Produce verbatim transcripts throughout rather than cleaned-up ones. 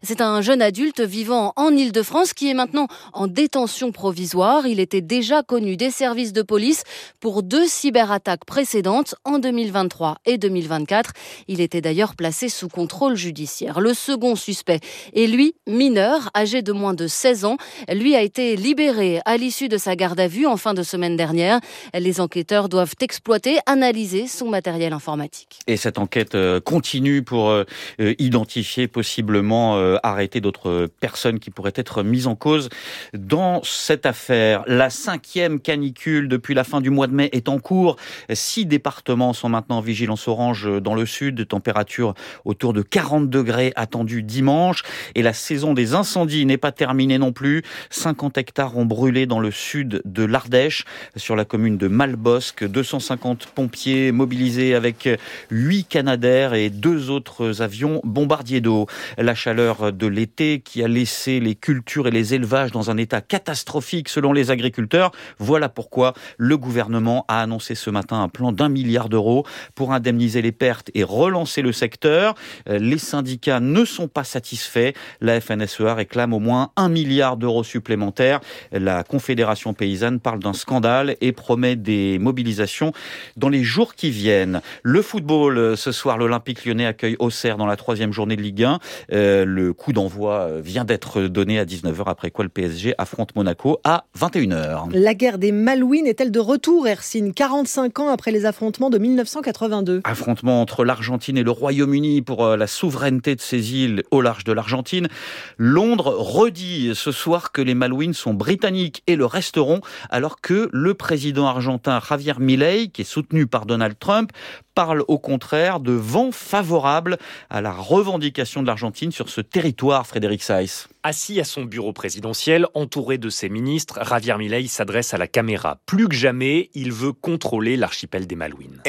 C'est un jeune adulte vivant en Île-de-France qui est maintenant en détention provisoire. Il était déjà connu des services de police pour deux cyberattaques précédentes en deux mille vingt-trois et deux mille vingt-quatre. Il était d'ailleurs placé sous contrôle judiciaire. Le second suspect est lui mineur, âgé de moins de seize ans. Lui a été libéré à l'issue de sa garde à vue en fin de semaine dernière. Les enquêteurs doivent exploiter, analyser son matériel informatique. Et cette enquête continue pour euh, identifier, possiblement euh, arrêter d'autres personnes qui pourraient être mises en cause dans cette affaire. La cinquième canicule depuis la fin du mois de mai est en cours. Six départements sont maintenant en vigilance orange dans le sud. Température autour de quarante degrés attendue dimanche. Et la saison des incendies n'est pas terminée non plus. cinquante hectares ont brûlé dans le sud de l'Ardèche, sur la commune de Malbosc. deux cent cinquante pompiers mobilisés avec huit Canadair et deux autres avions bombardiers d'eau. La chaleur de l'été qui a laissé les cultures et les élevages dans un état catastrophique selon les agriculteurs. Voilà pourquoi le gouvernement a annoncé ce matin un plan d'un milliard d'euros pour indemniser les pertes et relancer le secteur. Les syndicats ne sont pas satisfaits. La F N S E A réclame au moins un milliard d'euros supplémentaires. La Confédération paysanne parle d'un scandale et promet des mobilisations dans les jours qui viennent. Le football, ce soir, l'Olympique Lyonnais accueille Auxerre dans la troisième journée de Ligue un. Euh, le coup d'envoi vient d'être donné à dix-neuf heures, après quoi le P S G affronte Monaco à vingt et une heures. La guerre des Malouines est-elle de retour, Hercine, quarante-cinq ans après les affrontements de mille neuf cent quatre-vingt-deux? Affrontement entre l'Argentine et le Royaume-Uni pour la souveraineté de ces îles au large de l'Argentine. Londres redit ce soir que les Malouines sont britanniques et le resteront, alors que le président argentin Javier Milei, qui est soutenu par Donald Trump, parle au contraire de vent favorable à la revendication de l'Argentine sur ce territoire, Frédéric Saïs. Assis à son bureau présidentiel, entouré de ses ministres, Javier Milei s'adresse à la caméra. Plus que jamais, il veut contrôler l'archipel des Malouines.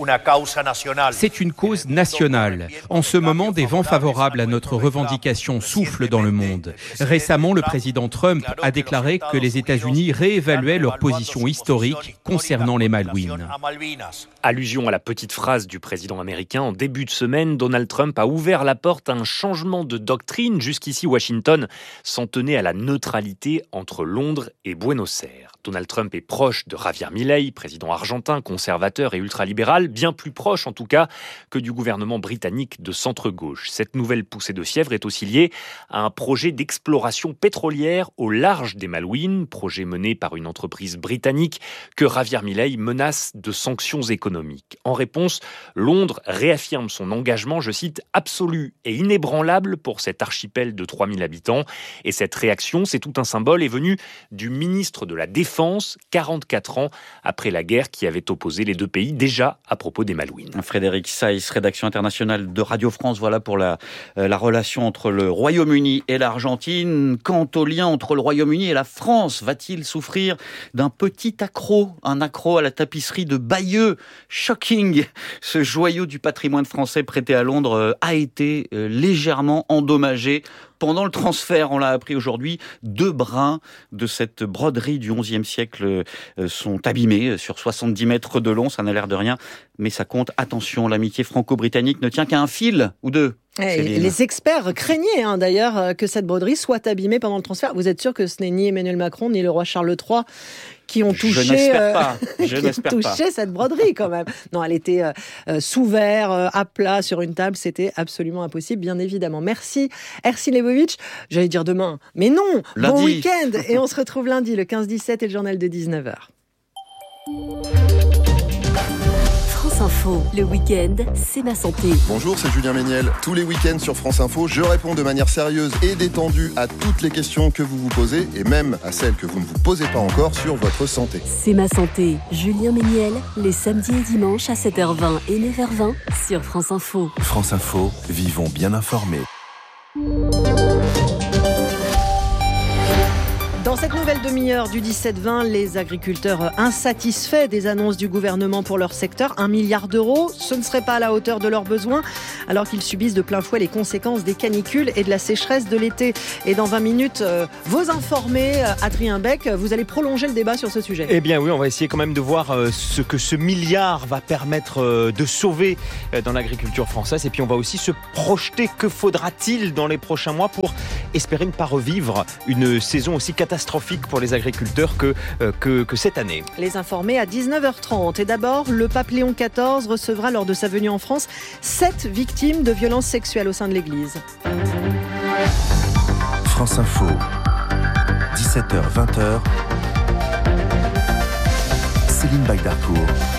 C'est une cause nationale. En ce moment, des vents favorables à notre revendication soufflent dans le monde. Récemment, le président Trump a déclaré que les États-Unis réévaluaient leur position historique concernant les Malouines. Allusion à la petite phrase du président américain. En début de semaine, Donald Trump a ouvert la porte à un changement de doctrine. Jusqu'ici, Washington s'en tenait à la neutralité entre Londres et Buenos Aires. Donald Trump est proche de Javier Milei, président argentin, conservateur et ultralibéral, bien plus proche en tout cas que du gouvernement britannique de centre-gauche. Cette nouvelle poussée de fièvre est aussi liée à un projet d'exploration pétrolière au large des Malouines, projet mené par une entreprise britannique que Javier Milei menace de sanctions économiques. En réponse, Londres réaffirme son engagement, je cite, absolu et inébranlable pour cet archipel de trois mille habitants. Et cette réaction, c'est tout un symbole, est venue du ministre de la Défense, quarante-quatre ans après la guerre qui avait opposé les deux pays, déjà à propos des Malouines. Frédéric Saïs, rédaction internationale de Radio France, voilà pour la, euh, la relation entre le Royaume-Uni et l'Argentine. Quant au lien entre le Royaume-Uni et la France, va-t-il souffrir d'un petit accro, un accro à la tapisserie de Bayeux? Shocking! Ce joyau du patrimoine français prêté à Londres euh, a été euh, légèrement endommagé pendant le transfert, on l'a appris aujourd'hui. Deux brins de cette broderie du onzième siècle sont abîmés sur soixante-dix mètres de long. Ça n'a l'air de rien, mais ça compte. Attention, l'amitié franco-britannique ne tient qu'à un fil ou deux. Et les experts craignaient hein, d'ailleurs que cette broderie soit abîmée pendant le transfert. Vous êtes sûr que ce n'est ni Emmanuel Macron ni le roi Charles trois qui ont touché, Je n'espère pas. Je qui n'espère ont touché pas. cette broderie quand même. Non, elle était euh, sous verre, euh, à plat sur une table. C'était absolument impossible, bien évidemment. Merci, Hercine Lebovitch. J'allais dire demain, mais non. Lundi. Bon week-end. Et on se retrouve lundi, le quinze dix-sept et le journal de dix-neuf heures. France Info, le week-end, c'est ma santé. Bonjour, c'est Julien Méniel. Tous les week-ends sur France Info, je réponds de manière sérieuse et détendue à toutes les questions que vous vous posez et même à celles que vous ne vous posez pas encore sur votre santé. C'est ma santé, Julien Méniel, les samedis et dimanches à sept heures vingt et neuf heures vingt sur France Info. France Info, vivons bien informés. Dans Dans cette nouvelle demi-heure du dix-sept vingt, les agriculteurs insatisfaits des annonces du gouvernement pour leur secteur, un milliard d'euros, ce ne serait pas à la hauteur de leurs besoins, alors qu'ils subissent de plein fouet les conséquences des canicules et de la sécheresse de l'été. Et dans vingt minutes, euh, vos informés, euh, Adrien Beck, vous allez prolonger le débat sur ce sujet. Eh bien oui, on va essayer quand même de voir euh, ce que ce milliard va permettre euh, de sauver euh, dans l'agriculture française. Et puis on va aussi se projeter, que faudra-t-il dans les prochains mois pour espérer ne pas revivre une saison aussi catastrophique catastrophique pour les agriculteurs que, euh, que, que cette année. Les informés à dix-neuf heures trente. Et d'abord, le pape Léon quatorze recevra lors de sa venue en France sept victimes de violences sexuelles au sein de l'Église. France Info, dix-sept heures vingt. Céline Bagdarcourt.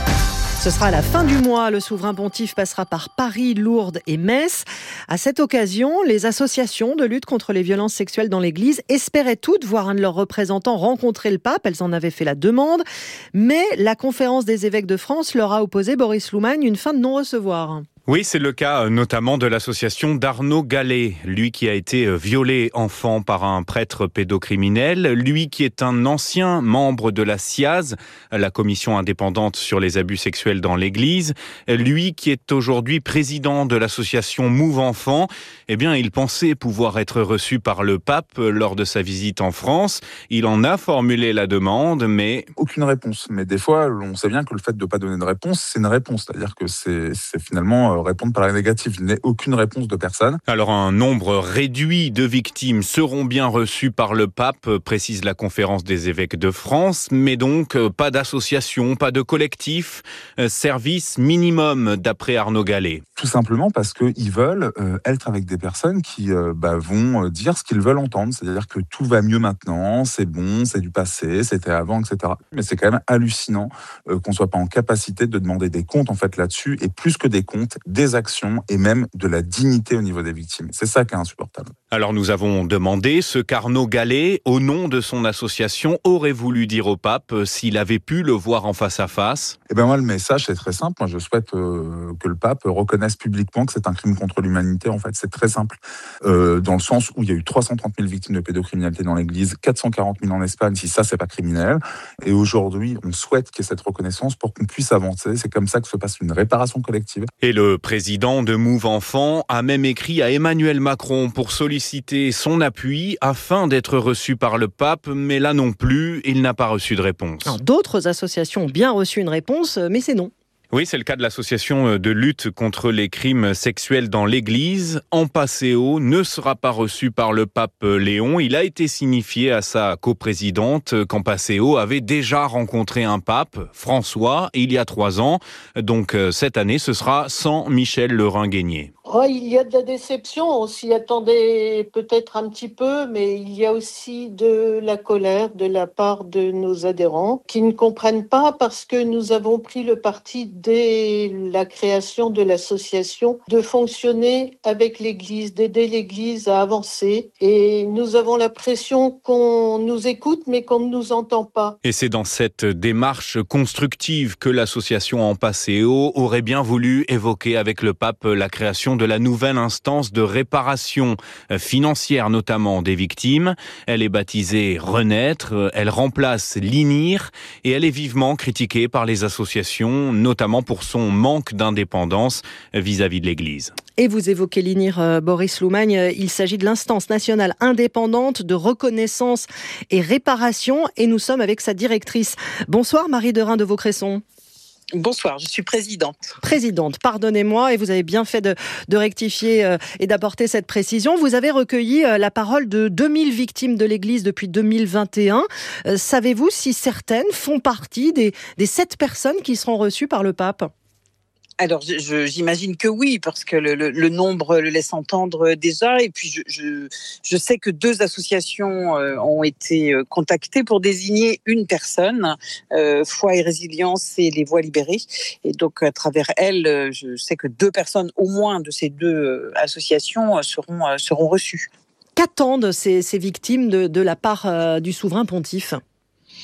Ce sera à la fin du mois. Le souverain pontife passera par Paris, Lourdes et Metz. À cette occasion, les associations de lutte contre les violences sexuelles dans l'Église espéraient toutes voir un de leurs représentants rencontrer le pape. Elles en avaient fait la demande. Mais la conférence des évêques de France leur a opposé, Boris Loumagne, une fin de non-recevoir. Oui, c'est le cas notamment de l'association d'Arnaud Gallet, lui qui a été violé enfant par un prêtre pédocriminel, lui qui est un ancien membre de la C I A Z, la commission indépendante sur les abus sexuels dans l'Église, lui qui est aujourd'hui président de l'association Move Enfants. Eh bien, il pensait pouvoir être reçu par le pape lors de sa visite en France. Il en a formulé la demande, mais... Aucune réponse. Mais des fois, on sait bien que le fait de ne pas donner de réponse, c'est une réponse. C'est-à-dire que c'est, c'est finalement... répondre par la négative. Il n'y a aucune réponse de personne. Alors un nombre réduit de victimes seront bien reçues par le pape, précise la conférence des évêques de France, mais donc pas d'association, pas de collectif, service minimum d'après Arnaud Gallet. Tout simplement parce qu'ils veulent euh, être avec des personnes qui euh, bah, vont dire ce qu'ils veulent entendre, c'est-à-dire que tout va mieux maintenant, c'est bon, c'est du passé, c'était avant, et cetera. Mais c'est quand même hallucinant euh, qu'on ne soit pas en capacité de demander des comptes en fait là-dessus, et plus que des comptes, des actions et même de la dignité au niveau des victimes. C'est ça qui est insupportable. Alors nous avons demandé ce qu'Arnaud Gallet, au nom de son association, aurait voulu dire au pape s'il avait pu le voir en face à face. Eh bien moi le message c'est très simple. Moi je souhaite euh, que le pape reconnaisse publiquement que c'est un crime contre l'humanité. En fait c'est très simple. Euh, dans le sens où il y a eu trois cent trente mille victimes de pédocriminalité dans l'Église, quatre cent quarante mille en Espagne. Si ça c'est pas criminel. Et aujourd'hui on souhaite qu'il y ait cette reconnaissance pour qu'on puisse avancer. C'est comme ça que se passe une réparation collective. Et le président de Move Enfants a même écrit à Emmanuel Macron pour solliciter son appui afin d'être reçu par le pape, mais là non plus, il n'a pas reçu de réponse. Alors, d'autres associations ont bien reçu une réponse, mais c'est non. Oui, c'est le cas de l'association de lutte contre les crimes sexuels dans l'Église. Ampasséo ne sera pas reçu par le pape Léon. Il a été signifié à sa coprésidente qu'Ampasséo avait déjà rencontré un pape, François, il y a trois ans. Donc cette année, ce sera sans Michel Lerin-Guégnier. Oh, il y a de la déception, on s'y attendait peut-être un petit peu, mais il y a aussi de la colère de la part de nos adhérents qui ne comprennent pas parce que nous avons pris le parti dès la création de l'association de fonctionner avec l'Église, d'aider l'Église à avancer et nous avons l'impression qu'on nous écoute mais qu'on ne nous entend pas. Et c'est dans cette démarche constructive que l'association Ampasséo aurait bien voulu évoquer avec le pape la création de la nouvelle instance de réparation financière notamment des victimes. Elle est baptisée Renaître, elle remplace l'I N I R et elle est vivement critiquée par les associations, notamment pour son manque d'indépendance vis-à-vis de l'Église. Et vous évoquez l'I N I R, euh, Boris Loumagne, il s'agit de l'instance nationale indépendante de reconnaissance et réparation et nous sommes avec sa directrice. Bonsoir Marie Derain de Vaucresson. Bonsoir, je suis présidente. Présidente, pardonnez-moi, et vous avez bien fait de, de rectifier euh, et d'apporter cette précision. Vous avez recueilli euh, la parole de deux mille victimes de l'Église depuis deux mille vingt et un. Euh, savez-vous si certaines font partie des, des sept personnes qui seront reçues par le pape ? Alors, je, j'imagine que oui, parce que le, le, le nombre le laisse entendre déjà. Et puis, je, je, je sais que deux associations euh, ont été contactées pour désigner une personne, euh, Foi et Résilience et les Voix libérées. Et donc, à travers elles, je sais que deux personnes au moins de ces deux associations seront, seront reçues. Qu'attendent ces, ces victimes de, de la part euh, du souverain pontife ?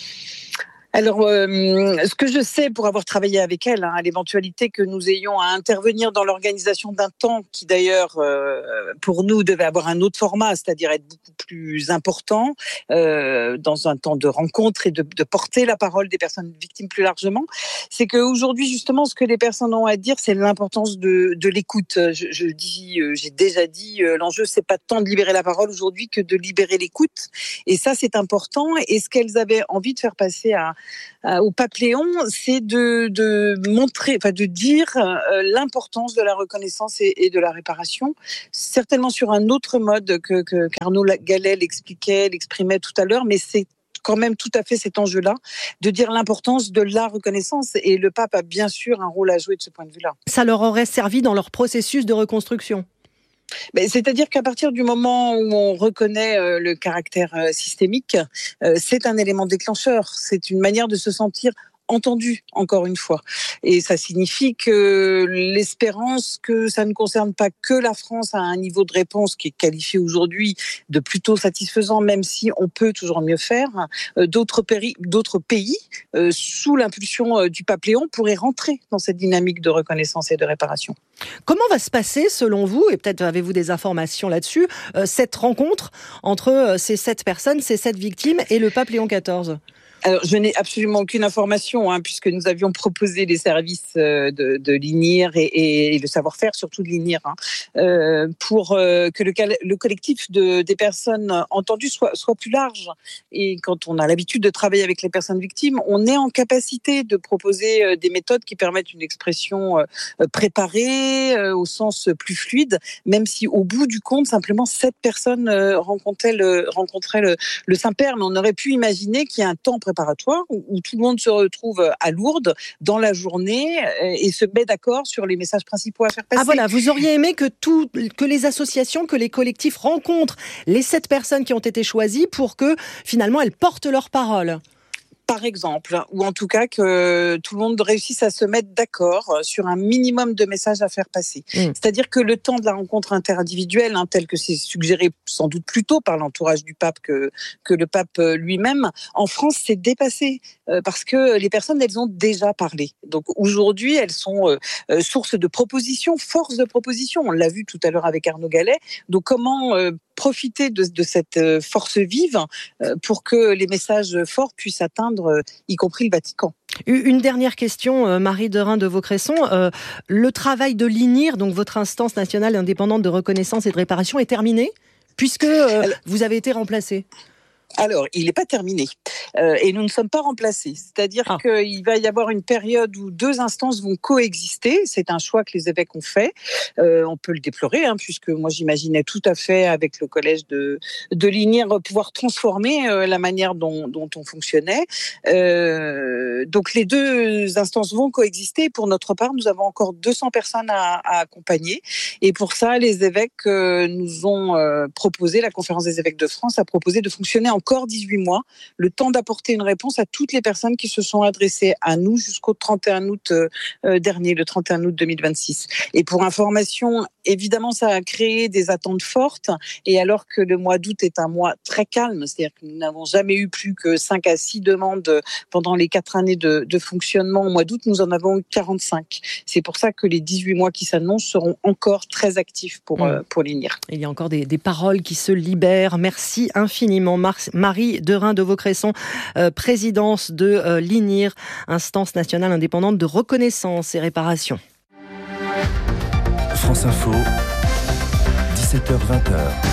Alors, euh, ce que je sais pour avoir travaillé avec elle, hein, à l'éventualité que nous ayons à intervenir dans l'organisation d'un temps qui d'ailleurs, euh, pour nous, devait avoir un autre format, c'est-à-dire être beaucoup plus important, euh, dans un temps de rencontre et de, de porter la parole des personnes victimes plus largement, c'est qu'aujourd'hui, justement, ce que les personnes ont à dire, c'est l'importance de, de l'écoute. Je, je dis, euh, j'ai déjà dit, euh, l'enjeu, c'est pas tant de libérer la parole aujourd'hui que de libérer l'écoute. Et ça, c'est important. Et ce qu'elles avaient envie de faire passer à au Pape Léon, c'est de, de montrer, enfin de dire euh, l'importance de la reconnaissance et, et de la réparation, certainement sur un autre mode que, que qu'Arnaud Gallet l'expliquait, l'exprimait tout à l'heure, mais c'est quand même tout à fait cet enjeu-là, de dire l'importance de la reconnaissance. Et le pape a bien sûr un rôle à jouer de ce point de vue-là. Ça leur aurait servi dans leur processus de reconstruction ? C'est-à-dire qu'à partir du moment où on reconnaît euh, le caractère euh, systémique, euh, c'est un élément déclencheur. C'est une manière de se sentir entendu, encore une fois. Et ça signifie que l'espérance que ça ne concerne pas que la France à un niveau de réponse qui est qualifié aujourd'hui de plutôt satisfaisant, même si on peut toujours mieux faire, euh, d'autres, péri- d'autres pays, euh, sous l'impulsion euh, du Pape Léon, pourraient rentrer dans cette dynamique de reconnaissance et de réparation. Comment va se passer, selon vous, et peut-être avez-vous des informations là-dessus, euh, cette rencontre entre euh, ces sept personnes, ces sept victimes et le Pape Léon quatorze ? Alors, je n'ai absolument aucune information, hein, puisque nous avions proposé les services de, de l'I N I R et, et, et le savoir-faire, surtout de l'I N I R, hein, euh, pour euh, que le, le collectif de, des personnes entendues soit, soit plus large. Et quand on a l'habitude de travailler avec les personnes victimes, on est en capacité de proposer des méthodes qui permettent une expression préparée, euh, au sens plus fluide, même si au bout du compte, simplement sept personnes rencontraient le, rencontraient le, le Saint-Père. Mais on aurait pu imaginer qu'il y a un temps préparatoire où, où tout le monde se retrouve à Lourdes dans la journée et se met d'accord sur les messages principaux à faire passer. Ah voilà, vous auriez aimé que, tout, que les associations, que les collectifs rencontrent les sept personnes qui ont été choisies pour que finalement elles portent leur parole. Par exemple, ou en tout cas que tout le monde réussisse à se mettre d'accord sur un minimum de messages à faire passer. Mmh. C'est-à-dire que le temps de la rencontre interindividuelle, hein, tel que c'est suggéré sans doute plus tôt par l'entourage du pape que, que le pape lui-même, en France, c'est dépassé euh, parce que les personnes, elles ont déjà parlé. Donc aujourd'hui, elles sont euh, source de propositions, force de propositions. On l'a vu tout à l'heure avec Arnaud Gallet. Donc comment euh, profiter de, de cette force vive euh, pour que les messages forts puissent atteindre y compris le Vatican. Une dernière question, Marie Derain de Vaucresson. Euh, le travail de l'I N I R, donc votre instance nationale indépendante de reconnaissance et de réparation, est terminé puisque euh, Alors, vous avez été remplacé. Alors, il n'est pas terminé euh, et nous ne sommes pas remplacés. C'est-à-dire ah. qu'il va y avoir une période où deux instances vont coexister. C'est un choix que les évêques ont fait. Euh, on peut le déplorer, hein, puisque moi j'imaginais tout à fait avec le collège de, de l'I N I R pouvoir transformer euh, la manière dont, dont on fonctionnait. Euh, donc les deux instances vont coexister. Pour notre part, nous avons encore deux cents personnes à, à accompagner. Et pour ça, les évêques euh, nous ont euh, proposé, la Conférence des évêques de France a proposé de fonctionner en encore dix-huit mois, le temps d'apporter une réponse à toutes les personnes qui se sont adressées à nous jusqu'au trente et un août euh, dernier, le trente et un août deux mille vingt-six. Et pour information, évidemment, ça a créé des attentes fortes. Et alors que le mois d'août est un mois très calme, c'est-à-dire que nous n'avons jamais eu plus que cinq à six demandes pendant les quatre années de, de fonctionnement, au mois d'août, nous en avons eu quarante-cinq. C'est pour ça que les dix-huit mois qui s'annoncent seront encore très actifs pour, mmh. euh, pour l'I N I R. Il y a encore des, des paroles qui se libèrent. Merci infiniment, Mar- Marie Derain de Vaucresson, euh, présidence de euh, l'I N I R, instance nationale indépendante de reconnaissance et réparation. France Info, dix-sept heures vingt.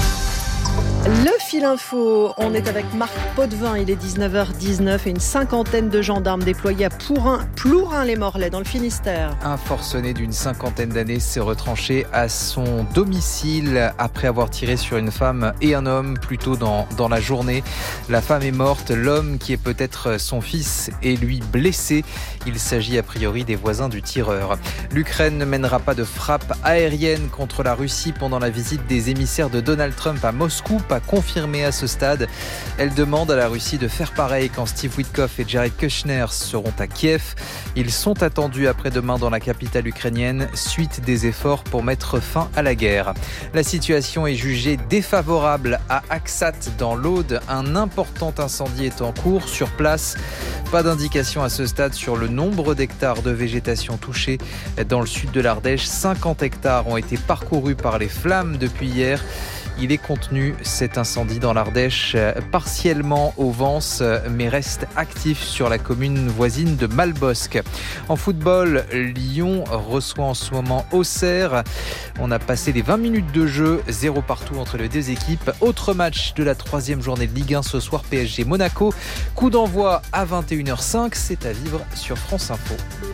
Le fil info, on est avec Marc Potvin, il est dix-neuf heures dix-neuf et une cinquantaine de gendarmes déployés à Plourin, Plourin-les-Morlaix dans le Finistère. Un forcené d'une cinquantaine d'années s'est retranché à son domicile après avoir tiré sur une femme et un homme plus tôt dans, dans la journée. La femme est morte, l'homme qui est peut-être son fils est lui blessé. Il s'agit a priori des voisins du tireur. L'Ukraine ne mènera pas de frappe aérienne contre la Russie pendant la visite des émissaires de Donald Trump à Moscou. Pas confirmée à ce stade. Elle demande à la Russie de faire pareil quand Steve Witkoff et Jared Kushner seront à Kiev. Ils sont attendus après-demain dans la capitale ukrainienne, suite des efforts pour mettre fin à la guerre. La situation est jugée défavorable à Aksat dans l'Aude. Un important incendie est en cours sur place. Pas d'indication à ce stade sur le nombre d'hectares de végétation touchés. Dans le sud de l'Ardèche, cinquante hectares ont été parcourus par les flammes depuis hier. Il est contenu, cet incendie dans l'Ardèche, partiellement au Vence, mais reste actif sur la commune voisine de Malbosc. En football, Lyon reçoit en ce moment Auxerre. On a passé les vingt minutes de jeu, zéro partout entre les deux équipes. Autre match de la troisième journée de Ligue un ce soir, P S G Monaco. Coup d'envoi à vingt et une heures cinq, c'est à vivre sur France Info.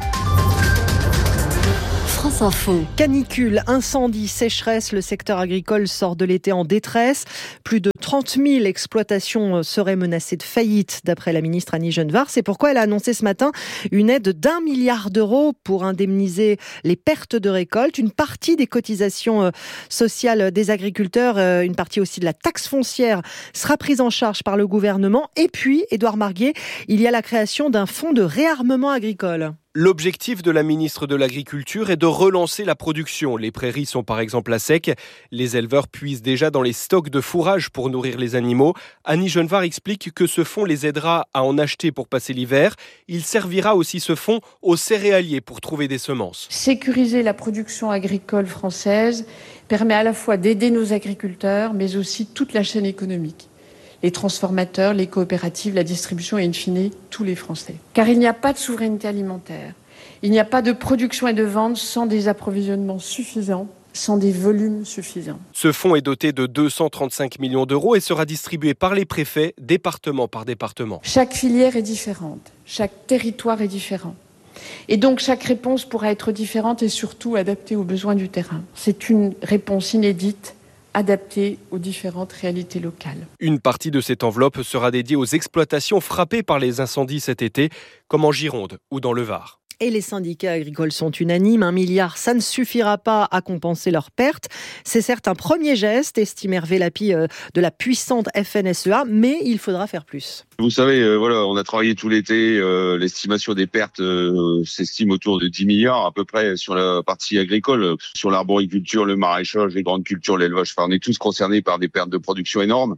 France Info. Canicule, incendie, sécheresse, le secteur agricole sort de l'été en détresse. Plus de trente mille exploitations seraient menacées de faillite, d'après la ministre Annie Genevard. C'est pourquoi elle a annoncé ce matin une aide d'un milliard d'euros pour indemniser les pertes de récolte. Une partie des cotisations sociales des agriculteurs, une partie aussi de la taxe foncière sera prise en charge par le gouvernement. Et puis, Édouard Marguet, il y a la création d'un fonds de réarmement agricole. L'objectif de la ministre de l'Agriculture est de relancer la production. Les prairies sont par exemple à sec. Les éleveurs puisent déjà dans les stocks de fourrage pour nourrir les animaux. Annie Genevard explique que ce fonds les aidera à en acheter pour passer l'hiver. Il servira aussi ce fonds aux céréaliers pour trouver des semences. Sécuriser la production agricole française permet à la fois d'aider nos agriculteurs, mais aussi toute la chaîne économique. Les transformateurs, les coopératives, la distribution et in fine, tous les Français. Car il n'y a pas de souveraineté alimentaire. Il n'y a pas de production et de vente sans des approvisionnements suffisants, sans des volumes suffisants. Ce fonds est doté de deux cent trente-cinq millions d'euros et sera distribué par les préfets, département par département. Chaque filière est différente, chaque territoire est différent. Et donc chaque réponse pourra être différente et surtout adaptée aux besoins du terrain. C'est une réponse inédite, adaptée aux différentes réalités locales. Une partie de cette enveloppe sera dédiée aux exploitations frappées par les incendies cet été, comme en Gironde ou dans le Var. Et les syndicats agricoles sont unanimes. Un milliard, ça ne suffira pas à compenser leurs pertes. C'est certes un premier geste, estime Hervé Lapie de la puissante F N S E A, mais il faudra faire plus. Vous savez, euh, voilà, on a travaillé tout l'été. Euh, l'estimation des pertes euh, s'estime autour de dix milliards à peu près sur la partie agricole. Sur l'arboriculture, le maraîchage, les grandes cultures, l'élevage. Enfin, on est tous concernés par des pertes de production énormes.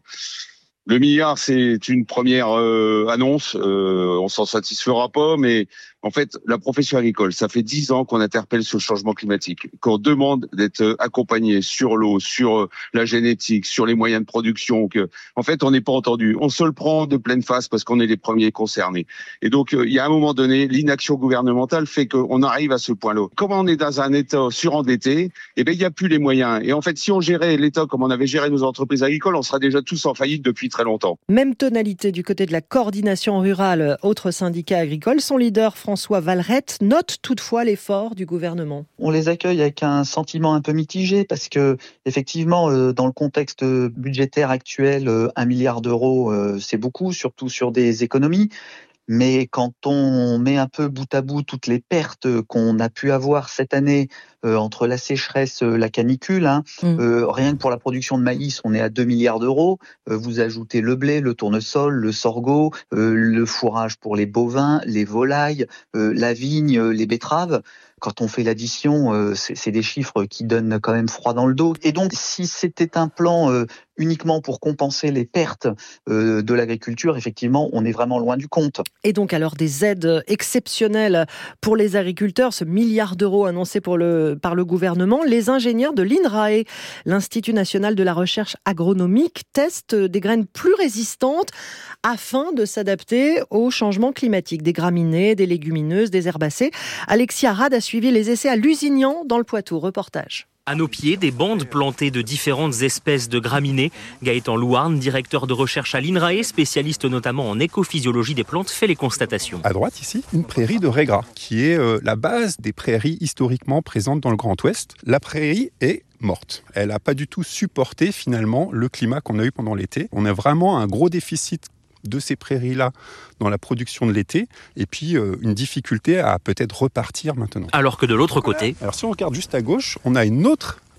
Le milliard, c'est une première euh, annonce. Euh, on s'en satisfera pas, mais en fait, la profession agricole, ça fait dix ans qu'on interpelle sur le changement climatique, qu'on demande d'être accompagné sur l'eau, sur la génétique, sur les moyens de production. Que, en fait, on n'est pas entendu. On se le prend de pleine face parce qu'on est les premiers concernés. Et donc, il y a un moment donné, l'inaction gouvernementale fait qu'on arrive à ce point-là. Comme on est dans un État surendetté, eh ben, il n'y a plus les moyens. Et en fait, si on gérait l'État comme on avait géré nos entreprises agricoles, on serait déjà tous en faillite depuis très longtemps. Même tonalité du côté de la coordination rurale, autre syndicat agricole. Son leader, François Valrette, note toutefois l'effort du gouvernement. On les accueille avec un sentiment un peu mitigé parce que, effectivement, dans le contexte budgétaire actuel, un milliard d'euros, c'est beaucoup, surtout sur des économies. Mais quand on met un peu bout à bout toutes les pertes qu'on a pu avoir cette année euh, entre la sécheresse, euh, la canicule, hein, mmh. euh, rien que pour la production de maïs, on est à deux milliards d'euros. Euh, vous ajoutez le blé, le tournesol, le sorgho, euh, le fourrage pour les bovins, les volailles, euh, la vigne, les betteraves. Quand on fait l'addition, euh, c'est, c'est des chiffres qui donnent quand même froid dans le dos. Et donc, si c'était un plan euh, uniquement pour compenser les pertes euh, de l'agriculture, effectivement, on est vraiment loin du compte. Et donc, alors, des aides exceptionnelles pour les agriculteurs, ce milliard d'euros annoncé pour le, par le gouvernement. Les ingénieurs de l'INRAE, l'Institut national de la recherche agronomique, testent des graines plus résistantes afin de s'adapter au changement climatique. Des graminées, des légumineuses, des herbacées. Alexis Arad a suivi les essais à Lusignan, dans le Poitou. Reportage. À nos pieds, des bandes plantées de différentes espèces de graminées. Gaëtan Louarn, directeur de recherche à l'INRAE, spécialiste notamment en écophysiologie des plantes, fait les constatations. À droite, ici, une prairie de raies gras, qui est euh, la base des prairies historiquement présentes dans le Grand Ouest. La prairie est morte. Elle n'a pas du tout supporté, finalement, le climat qu'on a eu pendant l'été. On a vraiment un gros déficit de ces prairies-là dans la production de l'été, et puis euh, une difficulté à peut-être repartir maintenant. Alors que de l'autre côté... Alors si on regarde juste à gauche, on a une autre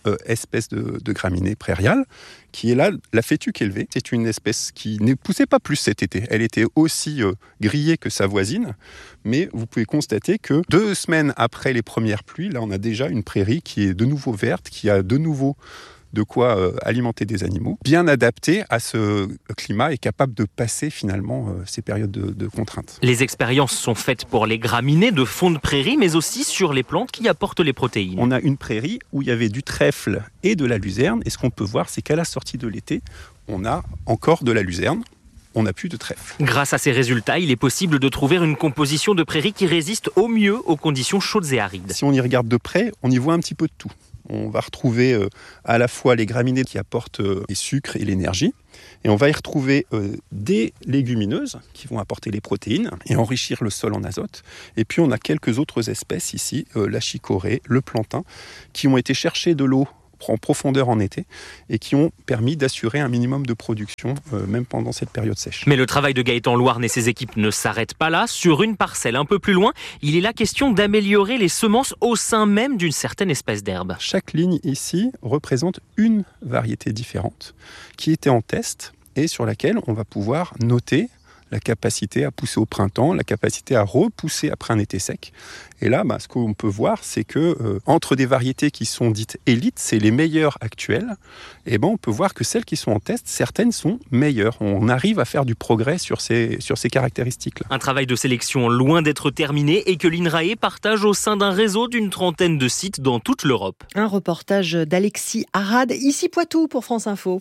euh, espèce de, de graminée prairiale, qui est là, la fétuque élevée. C'est une espèce qui ne poussait pas plus cet été. Elle était aussi euh, grillée que sa voisine, mais vous pouvez constater que deux semaines après les premières pluies, là on a déjà une prairie qui est de nouveau verte, qui a de nouveau de quoi euh, alimenter des animaux, bien adapté à ce climat et capable de passer finalement euh, ces périodes de, de contraintes. Les expériences sont faites pour les graminées de fond de prairie, mais aussi sur les plantes qui apportent les protéines. On a une prairie où il y avait du trèfle et de la luzerne, et ce qu'on peut voir, c'est qu'à la sortie de l'été, on a encore de la luzerne. On n'a plus de trèfle. Grâce à ces résultats, il est possible de trouver une composition de prairie qui résiste au mieux aux conditions chaudes et arides. Si on y regarde de près, on y voit un petit peu de tout. On va retrouver euh, à la fois les graminées qui apportent euh, les sucres et l'énergie, et on va y retrouver euh, des légumineuses qui vont apporter les protéines et enrichir le sol en azote. Et puis on a quelques autres espèces ici, euh, la chicorée, le plantain, qui ont été chercher de l'eau en profondeur en été et qui ont permis d'assurer un minimum de production euh, même pendant cette période sèche. Mais le travail de Gaëtan Louarn et ses équipes ne s'arrête pas là. Sur une parcelle un peu plus loin, il est la question d'améliorer les semences au sein même d'une certaine espèce d'herbe. Chaque ligne ici représente une variété différente qui était en test et sur laquelle on va pouvoir noter la capacité à pousser au printemps, la capacité à repousser après un été sec. Et là, bah, ce qu'on peut voir, c'est que euh, entre des variétés qui sont dites élites, c'est les meilleures actuelles, et ben on peut voir que celles qui sont en test, certaines sont meilleures. On arrive à faire du progrès sur ces, sur ces caractéristiques-là. Un travail de sélection loin d'être terminé et que l'INRAE partage au sein d'un réseau d'une trentaine de sites dans toute l'Europe. Un reportage d'Alexis Arad, ici Poitou pour France Info.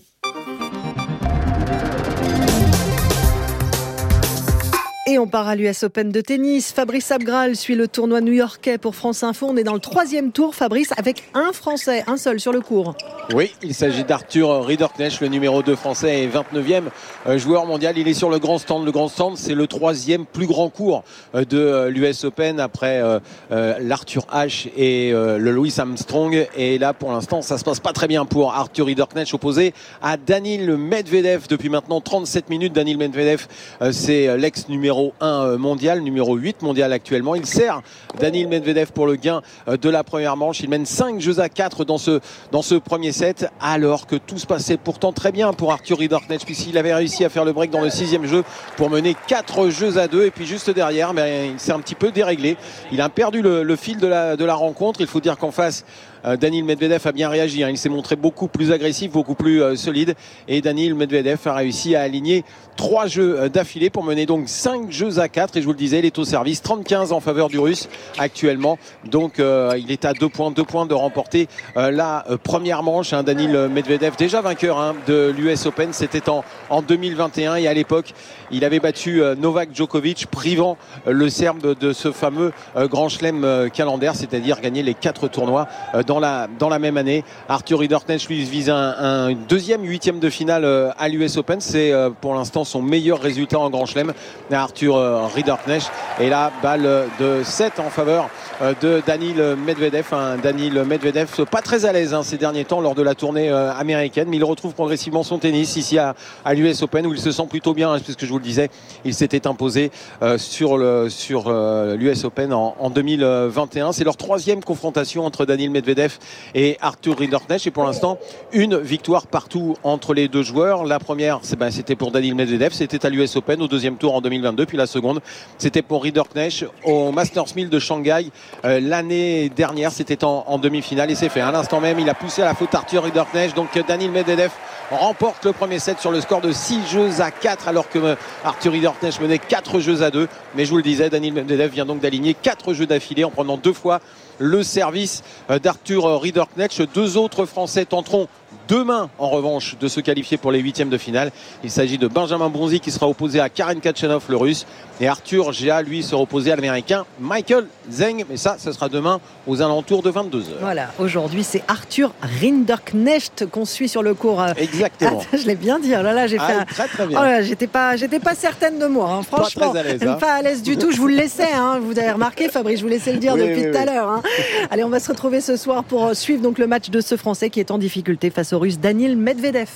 Et on part à l'U S Open de tennis. Fabrice Abgral suit le tournoi new-yorkais pour France Info. On est dans le troisième tour, Fabrice, avec un Français, un seul sur le court. Oui, il s'agit d'Arthur Ridderknecht, le numéro deux français et vingt-neuvième joueur mondial. Il est sur le grand stand. Le grand stand, c'est le troisième plus grand court de l'U S Open après euh, euh, l'Arthur Ashe et euh, le Louis Armstrong. Et là, pour l'instant, ça se passe pas très bien pour Arthur Ridderknecht, opposé à Daniil Medvedev depuis maintenant trente-sept minutes. Daniil Medvedev, euh, c'est l'ex-numéro un mondial, numéro huit mondial actuellement. Il sert Daniil Medvedev pour le gain de la première manche. Il mène cinq jeux à quatre dans ce, dans ce premier set, alors que tout se passait pourtant très bien pour Arthur Ridderknecht, puisqu'il avait réussi à faire le break dans le sixième jeu pour mener quatre jeux à deux. Et puis juste derrière, ben, il s'est un petit peu déréglé. Il a perdu le, le fil de la, de la rencontre. Il faut dire qu'en face, Daniil Medvedev a bien réagi, hein. Il s'est montré beaucoup plus agressif, beaucoup plus euh, solide, et Daniil Medvedev a réussi à aligner trois jeux d'affilée pour mener donc cinq jeux à quatre, et je vous le disais, il est au service trente quinze en faveur du Russe actuellement, donc euh, il est à deux points, deux points de remporter euh, la euh, première manche, hein. Daniil Medvedev déjà vainqueur, hein, de l'U S Open, c'était en, en deux mille vingt et un, et à l'époque il avait battu euh, Novak Djokovic, privant euh, le Serbe de, de ce fameux euh, grand chelem euh, calendaire, c'est-à-dire gagner les quatre tournois euh, dans Dans la, dans la même année. Arthur Ridderknecht lui vise un, un deuxième huitième de finale à l'U S Open. C'est pour l'instant son meilleur résultat en Grand Chelem, Arthur Ridderknecht. Et là, balle de sept en faveur de Daniil Medvedev. Un Daniil Medvedev pas très à l'aise, hein, ces derniers temps lors de la tournée américaine, mais il retrouve progressivement son tennis ici à, à l'U S Open, où il se sent plutôt bien, hein, puisque je vous le disais, il s'était imposé euh, sur, le, sur euh, l'U S Open en, en deux mille vingt et un. C'est leur troisième confrontation entre Daniil Medvedev et Arthur Ridderknecht, et pour l'instant une victoire partout entre les deux joueurs. La première, c'est, ben, c'était pour Daniil Medvedev, c'était à l'U S Open au deuxième tour en deux mille vingt-deux, puis la seconde c'était pour Ridderknecht au Masters mille de Shanghai euh, l'année dernière, c'était en, en demi-finale, et c'est fait à l'instant même. Il a poussé à la faute Arthur Ridderknecht, donc Daniil Medvedev remporte le premier set sur le score de six jeux à quatre, alors que Arthur Ridderknecht menait quatre jeux à deux. Mais je vous le disais, Daniil Medvedev vient donc d'aligner quatre jeux d'affilée en prenant deux fois le service d'Arthur Ridderknecht. Deux autres Français tenteront demain, en revanche, de se qualifier pour les huitièmes de finale. Il s'agit de Benjamin Bonzi qui sera opposé à Karen Khachanov, le Russe, et Arthur Géa, lui, sera opposé à l'Américain Michael Zeng. Mais ça, ce sera demain aux alentours de vingt-deux heures. Voilà, aujourd'hui, c'est Arthur Ridderknecht qu'on suit sur le court. Exactement. Ah, je l'ai bien dit. Oh là là, j'ai ah, fait un... très très bien. Oh là, j'étais pas, j'étais pas certaine de moi. Hein. Franchement, pas, très à l'aise, hein. Pas à l'aise du tout. Je vous le laissais. Hein. Vous avez remarqué, Fabrice, je vous laissais le dire oui, depuis oui, tout oui. à l'heure. Hein. Allez, on va se retrouver ce soir pour suivre donc le match de ce Français qui est en difficulté face au Russe Daniil Medvedev.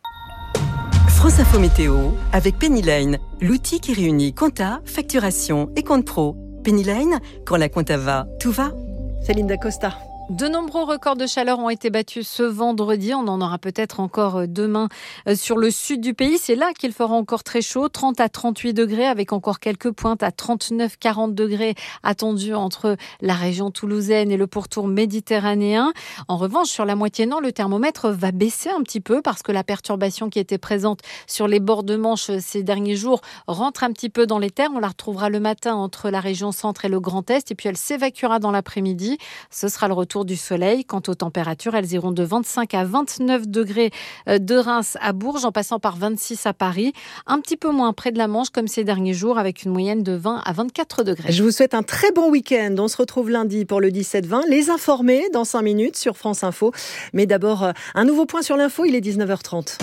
France Info Météo avec Pennyline, l'outil qui réunit compta, facturation et compte pro. Pennyline, quand la compta va, tout va. Céline Dacosta. De nombreux records de chaleur ont été battus ce vendredi. On en aura peut-être encore demain sur le sud du pays. C'est là qu'il fera encore très chaud, trente à trente-huit degrés, avec encore quelques pointes à trente-neuf à quarante degrés attendus entre la région toulousaine et le pourtour méditerranéen. En revanche, sur la moitié nord, le thermomètre va baisser un petit peu parce que la perturbation qui était présente sur les bords de Manche ces derniers jours rentre un petit peu dans les terres. On la retrouvera le matin entre la région centre et le Grand Est, et puis elle s'évacuera dans l'après-midi. Ce sera le retour du soleil. Quant aux températures, elles iront de vingt-cinq à vingt-neuf degrés de Reims à Bourges, en passant par vingt-six à Paris. Un petit peu moins près de la Manche, comme ces derniers jours, avec une moyenne de vingt à vingt-quatre degrés. Je vous souhaite un très bon week-end. On se retrouve lundi pour le dix-sept vingt. Les informés dans cinq minutes sur France Info. Mais d'abord, un nouveau point sur l'info. Il est dix-neuf heures trente.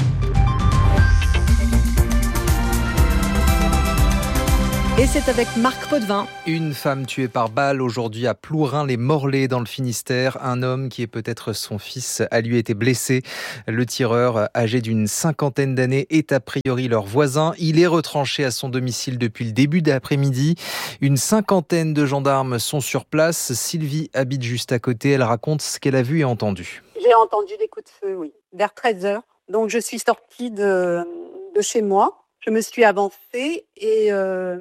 Et c'est avec Marc Potvin. Une femme tuée par balle aujourd'hui à Plourin-les-Morlaix dans le Finistère. Un homme qui est peut-être son fils a lui été blessé. Le tireur, âgé d'une cinquantaine d'années, est a priori leur voisin. Il est retranché à son domicile depuis le début d'après-midi. Une cinquantaine de gendarmes sont sur place. Sylvie habite juste à côté. Elle raconte ce qu'elle a vu et entendu. J'ai entendu des coups de feu, oui, vers treize heures. Donc je suis sortie de, de chez moi. Je me suis avancée et... Euh...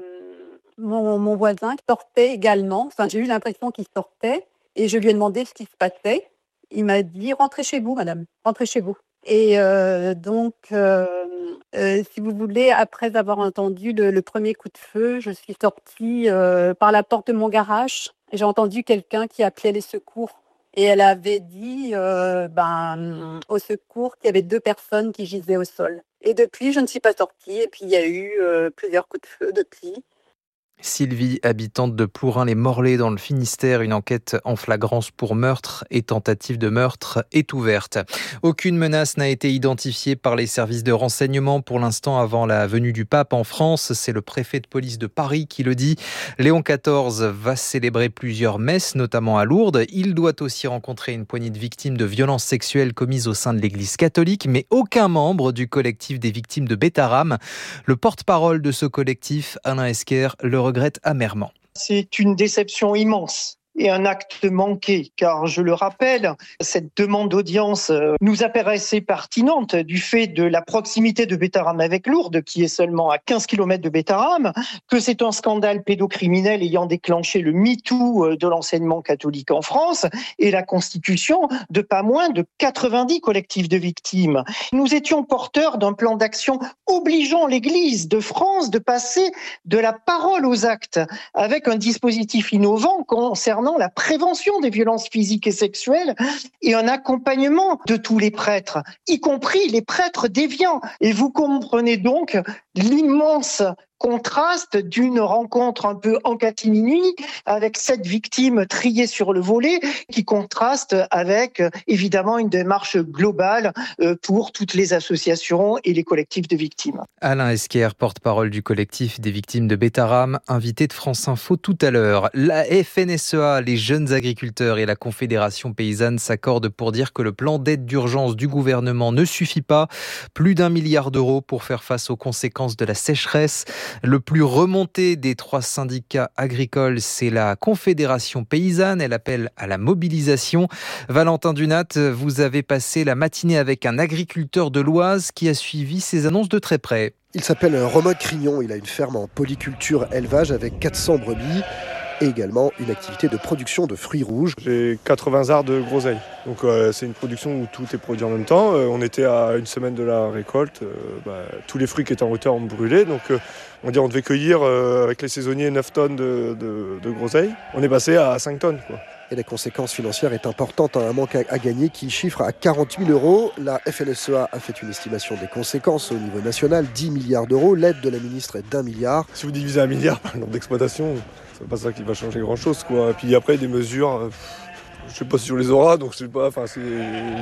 Mon, mon voisin sortait également, enfin j'ai eu l'impression qu'il sortait et je lui ai demandé ce qui se passait. Il m'a dit « rentrez chez vous madame, rentrez chez vous ». Et euh, donc, euh, euh, si vous voulez, après avoir entendu le, le premier coup de feu, je suis sortie euh, par la porte de mon garage et j'ai entendu quelqu'un qui appelait les secours. Et elle avait dit euh, ben, au secours qu'il y avait deux personnes qui gisaient au sol. Et depuis, je ne suis pas sortie et puis il y a eu euh, plusieurs coups de feu depuis. Sylvie, habitante de Plourin-les-Morlaix dans le Finistère, une enquête en flagrance pour meurtre et tentative de meurtre est ouverte. Aucune menace n'a été identifiée par les services de renseignement pour l'instant avant la venue du pape en France. C'est le préfet de police de Paris qui le dit. Léon quatorze va célébrer plusieurs messes, notamment à Lourdes. Il doit aussi rencontrer une poignée de victimes de violences sexuelles commises au sein de l'Église catholique, mais aucun membre du collectif des victimes de Bétarame. Le porte-parole de ce collectif, Alain Esquer, le regrette amèrement. C'est une déception immense et un acte manqué, car je le rappelle, cette demande d'audience nous apparaissait pertinente du fait de la proximité de Bétarame avec Lourdes, qui est seulement à quinze kilomètres de Bétarame, que c'est un scandale pédocriminel ayant déclenché le MeToo de l'enseignement catholique en France et la constitution de pas moins de quatre-vingt-dix collectifs de victimes. Nous étions porteurs d'un plan d'action obligeant l'Église de France de passer de la parole aux actes avec un dispositif innovant concernant la prévention des violences physiques et sexuelles et un accompagnement de tous les prêtres, y compris les prêtres déviants. Et vous comprenez donc l'immense contraste d'une rencontre un peu en catimini avec sept victimes triées sur le volet qui contraste avec évidemment une démarche globale pour toutes les associations et les collectifs de victimes. Alain Esquer, porte-parole du collectif des victimes de Bétarame, invité de France Info tout à l'heure. La F N S E A, les jeunes agriculteurs et la Confédération paysanne s'accordent pour dire que le plan d'aide d'urgence du gouvernement ne suffit pas. Plus d'un milliard d'euros pour faire face aux conséquences de la sécheresse. Le plus remonté des trois syndicats agricoles, c'est la Confédération paysanne. Elle appelle à la mobilisation. Valentin Dunat, vous avez passé la matinée avec un agriculteur de l'Oise qui a suivi ces annonces de très près. Il s'appelle Romain Crignon. Il a une ferme en polyculture élevage avec quatre cents brebis et également une activité de production de fruits rouges. J'ai quatre-vingts arts de groseille. Donc euh, c'est une production où tout est produit en même temps. Euh, on était à une semaine de la récolte. Euh, bah, tous les fruits qui étaient en hauteur ont brûlé. Donc euh, on dit on devait cueillir euh, avec les saisonniers neuf tonnes de, de, de groseille. On est passé à cinq tonnes, quoi. Et la conséquence financière est importante, un manque à gagner qui chiffre à quarante mille euros. La F N S E A a fait une estimation des conséquences au niveau national, dix milliards d'euros. L'aide de la ministre est d'un milliard. Si vous divisez un milliard par le nombre d'exploitations, c'est pas ça qui va changer grand-chose, quoi. Et puis après, des mesures, je sais pas si on les aura, donc je sais pas, enfin c'est...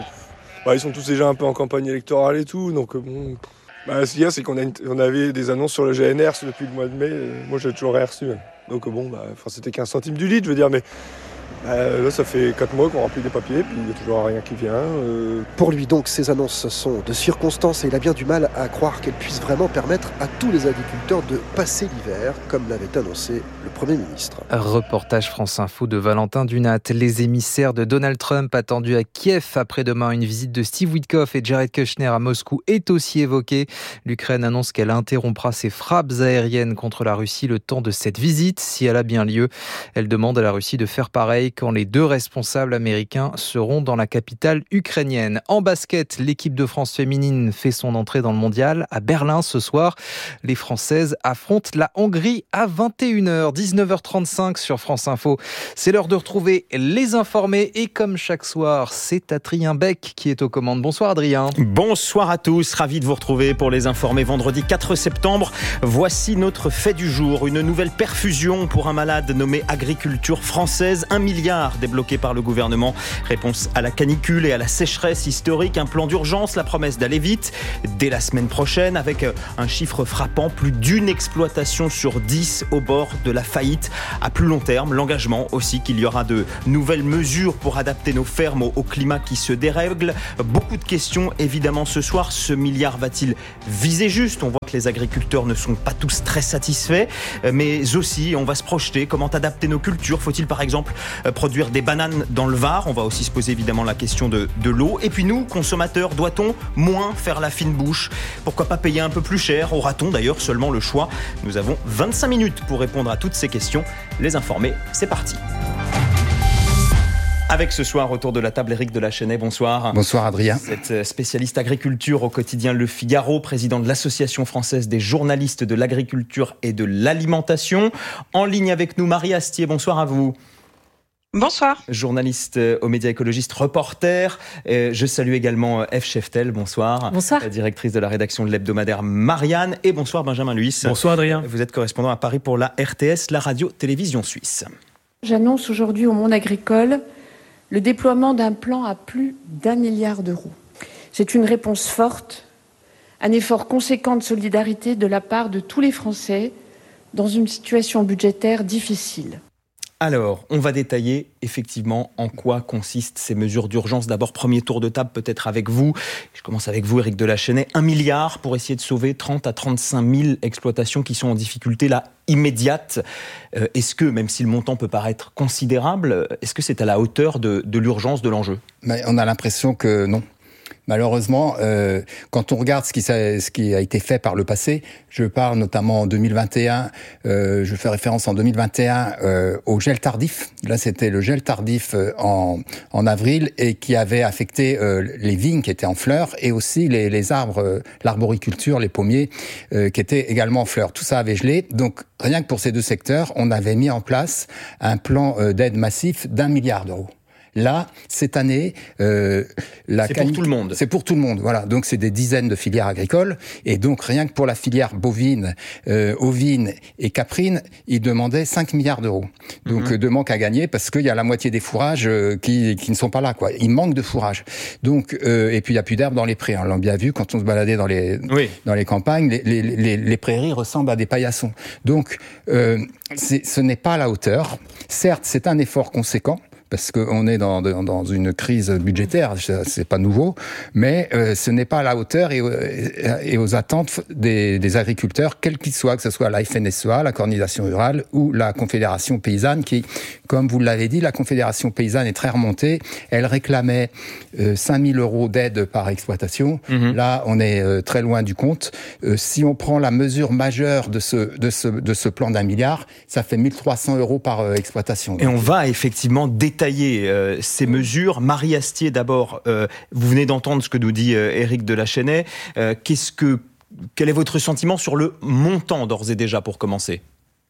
Bah, ils sont tous déjà un peu en campagne électorale et tout, donc bon... Bah, ce qu'il y a, c'est qu'on a une... on avait des annonces sur le G N R depuis le mois de mai, moi j'ai toujours rien reçu. Donc bon, bah, enfin, c'était quinze centimes du litre, je veux dire, mais... Euh, là, ça fait quatre mois qu'on remplit des papiers, puis il n'y a toujours rien qui vient. Euh... Pour lui, donc, ces annonces sont de circonstance et il a bien du mal à croire qu'elles puissent vraiment permettre à tous les agriculteurs de passer l'hiver, comme l'avait annoncé le Premier ministre. Reportage France Info de Valentin Dunat. Les émissaires de Donald Trump attendus à Kiev après-demain. Une visite de Steve Witkoff et Jared Kushner à Moscou est aussi évoquée. L'Ukraine annonce qu'elle interrompra ses frappes aériennes contre la Russie le temps de cette visite, si elle a bien lieu. Elle demande à la Russie de faire pareil quand les deux responsables américains seront dans la capitale ukrainienne. En basket, l'équipe de France féminine fait son entrée dans le mondial à Berlin ce soir. Les Françaises affrontent la Hongrie à vingt et une heures, dix-neuf heures trente-cinq sur France Info. C'est l'heure de retrouver les informés et comme chaque soir, c'est Adrien Beck qui est aux commandes. Bonsoir Adrien. Bonsoir à tous, ravi de vous retrouver pour les informés vendredi quatre septembre. Voici notre fait du jour, une nouvelle perfusion pour un malade nommé Agriculture Française, un milliard débloqué par le gouvernement. Réponse à la canicule et à la sécheresse historique, un plan d'urgence, la promesse d'aller vite dès la semaine prochaine avec un chiffre frappant, plus d'une exploitation sur dix au bord de la faillite. À plus long terme, l'engagement aussi qu'il y aura de nouvelles mesures pour adapter nos fermes au, au climat qui se dérègle. Beaucoup de questions évidemment ce soir. Ce milliard va-t-il viser juste ? On voit que les agriculteurs ne sont pas tous très satisfaits, mais aussi on va se projeter. Comment adapter nos cultures ? Faut-il par exemple produire des bananes dans le Var? On va aussi se poser évidemment la question de, de l'eau. Et puis nous, consommateurs, doit-on moins faire la fine bouche? Pourquoi pas payer un peu plus cher? Aura-t-on d'ailleurs seulement le choix? Nous avons vingt-cinq minutes pour répondre à toutes ces questions. Les informés, c'est parti. Avec ce soir, autour de la table, Éric de la Chênaie, bonsoir. Bonsoir Adrien. Vous êtes spécialiste agriculture au quotidien Le Figaro, président de l'Association française des journalistes de l'agriculture et de l'alimentation. En ligne avec nous, Marie Astier, bonsoir à vous. Bonsoir. Journaliste aux médias écologistes, reporter. Je salue également Eve Cheftel, bonsoir. Bonsoir. Directrice de la rédaction de l'hebdomadaire Marianne. Et bonsoir Benjamin Luis. Bonsoir Adrien. Vous êtes correspondant à Paris pour la R T S, la radio-télévision suisse. J'annonce aujourd'hui au monde agricole le déploiement d'un plan à plus d'un milliard d'euros. C'est une réponse forte, un effort conséquent de solidarité de la part de tous les Français dans une situation budgétaire difficile. Alors, on va détailler effectivement en quoi consistent ces mesures d'urgence. D'abord, premier tour de table peut-être avec vous. Je commence avec vous, Éric de la Chênaie. Un milliard pour essayer de sauver trente à trente-cinq mille exploitations qui sont en difficulté là, immédiate. Euh, est-ce que, même si le montant peut paraître considérable, est-ce que c'est à la hauteur de, de l'urgence de l'enjeu ? Mais on a l'impression que non. Malheureusement, euh, quand on regarde ce qui, ce qui a été fait par le passé, je parle notamment en deux mille vingt et un, euh, je fais référence en deux mille vingt et un euh, au gel tardif. Là, c'était le gel tardif euh, en, en avril et qui avait affecté euh, les vignes qui étaient en fleurs et aussi les, les arbres, euh, l'arboriculture, les pommiers euh, qui étaient également en fleurs. Tout ça avait gelé. Donc, rien que pour ces deux secteurs, on avait mis en place un plan euh, d'aide massif d'un milliard d'euros. Là, cette année, euh, la c'est canic... pour tout le monde. C'est pour tout le monde, voilà. Donc c'est des dizaines de filières agricoles, et donc rien que pour la filière bovine, euh, ovine et caprine, ils demandaient cinq milliards d'euros. Donc mm-hmm. de manque à gagner parce qu'il y a la moitié des fourrages euh, qui qui ne sont pas là, quoi. Il manque de fourrage. Donc euh, et puis il y a plus d'herbe dans les prés. On l'a bien vu quand on se baladait dans les oui. dans les campagnes, les, les les les prairies ressemblent à des paillassons. Donc euh, c'est, ce n'est pas à la hauteur. Certes, c'est un effort conséquent, parce qu'on est dans, dans une crise budgétaire, c'est pas nouveau, mais euh, ce n'est pas à la hauteur et, et aux attentes des, des agriculteurs, quels qu'ils soient, que ce soit la F N S E A, la Coordination Rurale ou la Confédération Paysanne, qui, comme vous l'avez dit, la Confédération Paysanne est très remontée. Elle réclamait euh, cinq mille euros d'aide par exploitation. Mmh. Là, on est euh, très loin du compte. Euh, si on prend la mesure majeure de ce, de ce, de ce plan d'un milliard, ça fait mille trois cents euros par euh, exploitation. Et on va effectivement détailler Euh, ces mesures. Marie Astier, d'abord, euh, vous venez d'entendre ce que nous dit euh, Éric de la Chênaie. Euh, qu'est-ce que, quel est votre sentiment sur le montant d'ores et déjà pour commencer ?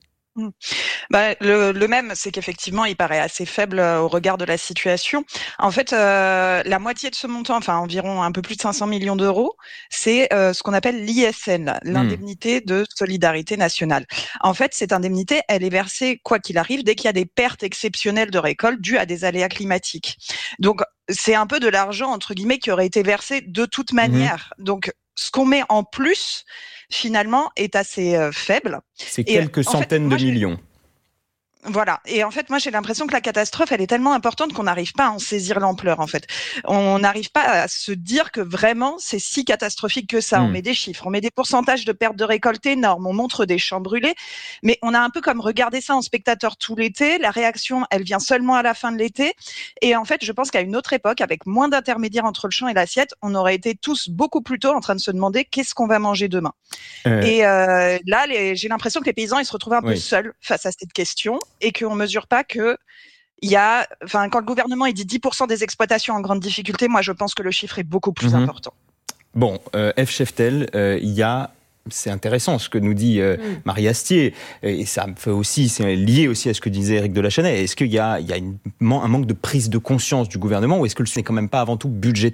Bah, le, le même, c'est qu'effectivement, il paraît assez faible au regard de la situation. En fait, euh, la moitié de ce montant, enfin environ un peu plus de cinq cents millions d'euros, c'est euh, ce qu'on appelle l'I S N, l'indemnité mmh. de solidarité nationale. En fait, cette indemnité, elle est versée, quoi qu'il arrive, dès qu'il y a des pertes exceptionnelles de récolte dues à des aléas climatiques. Donc, c'est un peu de l'argent, entre guillemets, qui aurait été versé de toute manière. Mmh. Donc, ce qu'on met en plus, finalement, est assez euh, faible. C'est quelques Et, centaines en fait, moi, de millions. Voilà. Et en fait, moi, j'ai l'impression que la catastrophe, elle est tellement importante qu'on n'arrive pas à en saisir l'ampleur, en fait. On n'arrive pas à se dire que vraiment, c'est si catastrophique que ça. Mmh. On met des chiffres, on met des pourcentages de pertes de récolte énormes, on montre des champs brûlés. Mais on a un peu comme regardé ça en spectateur tout l'été. La réaction, elle vient seulement à la fin de l'été. Et en fait, je pense qu'à une autre époque, avec moins d'intermédiaires entre le champ et l'assiette, on aurait été tous beaucoup plus tôt en train de se demander qu'est-ce qu'on va manger demain. Euh... Et euh, là, les... j'ai l'impression que les paysans, ils se retrouvent un peu oui. seuls face à cette question. Et qu'on ne mesure pas que il y a, enfin, quand le gouvernement il dit dix pour cent des exploitations en grande difficulté, moi je pense que le chiffre est beaucoup plus mmh. important. Bon, euh, F. Cheftel, il euh, y a, c'est intéressant ce que nous dit euh, mmh. Marie Astier, et ça me fait aussi, c'est lié aussi à ce que disait Éric de Lachenay. Est-ce qu'il y a, il y a une, un manque de prise de conscience du gouvernement, ou est-ce que ce n'est quand même pas avant tout budgétaire ?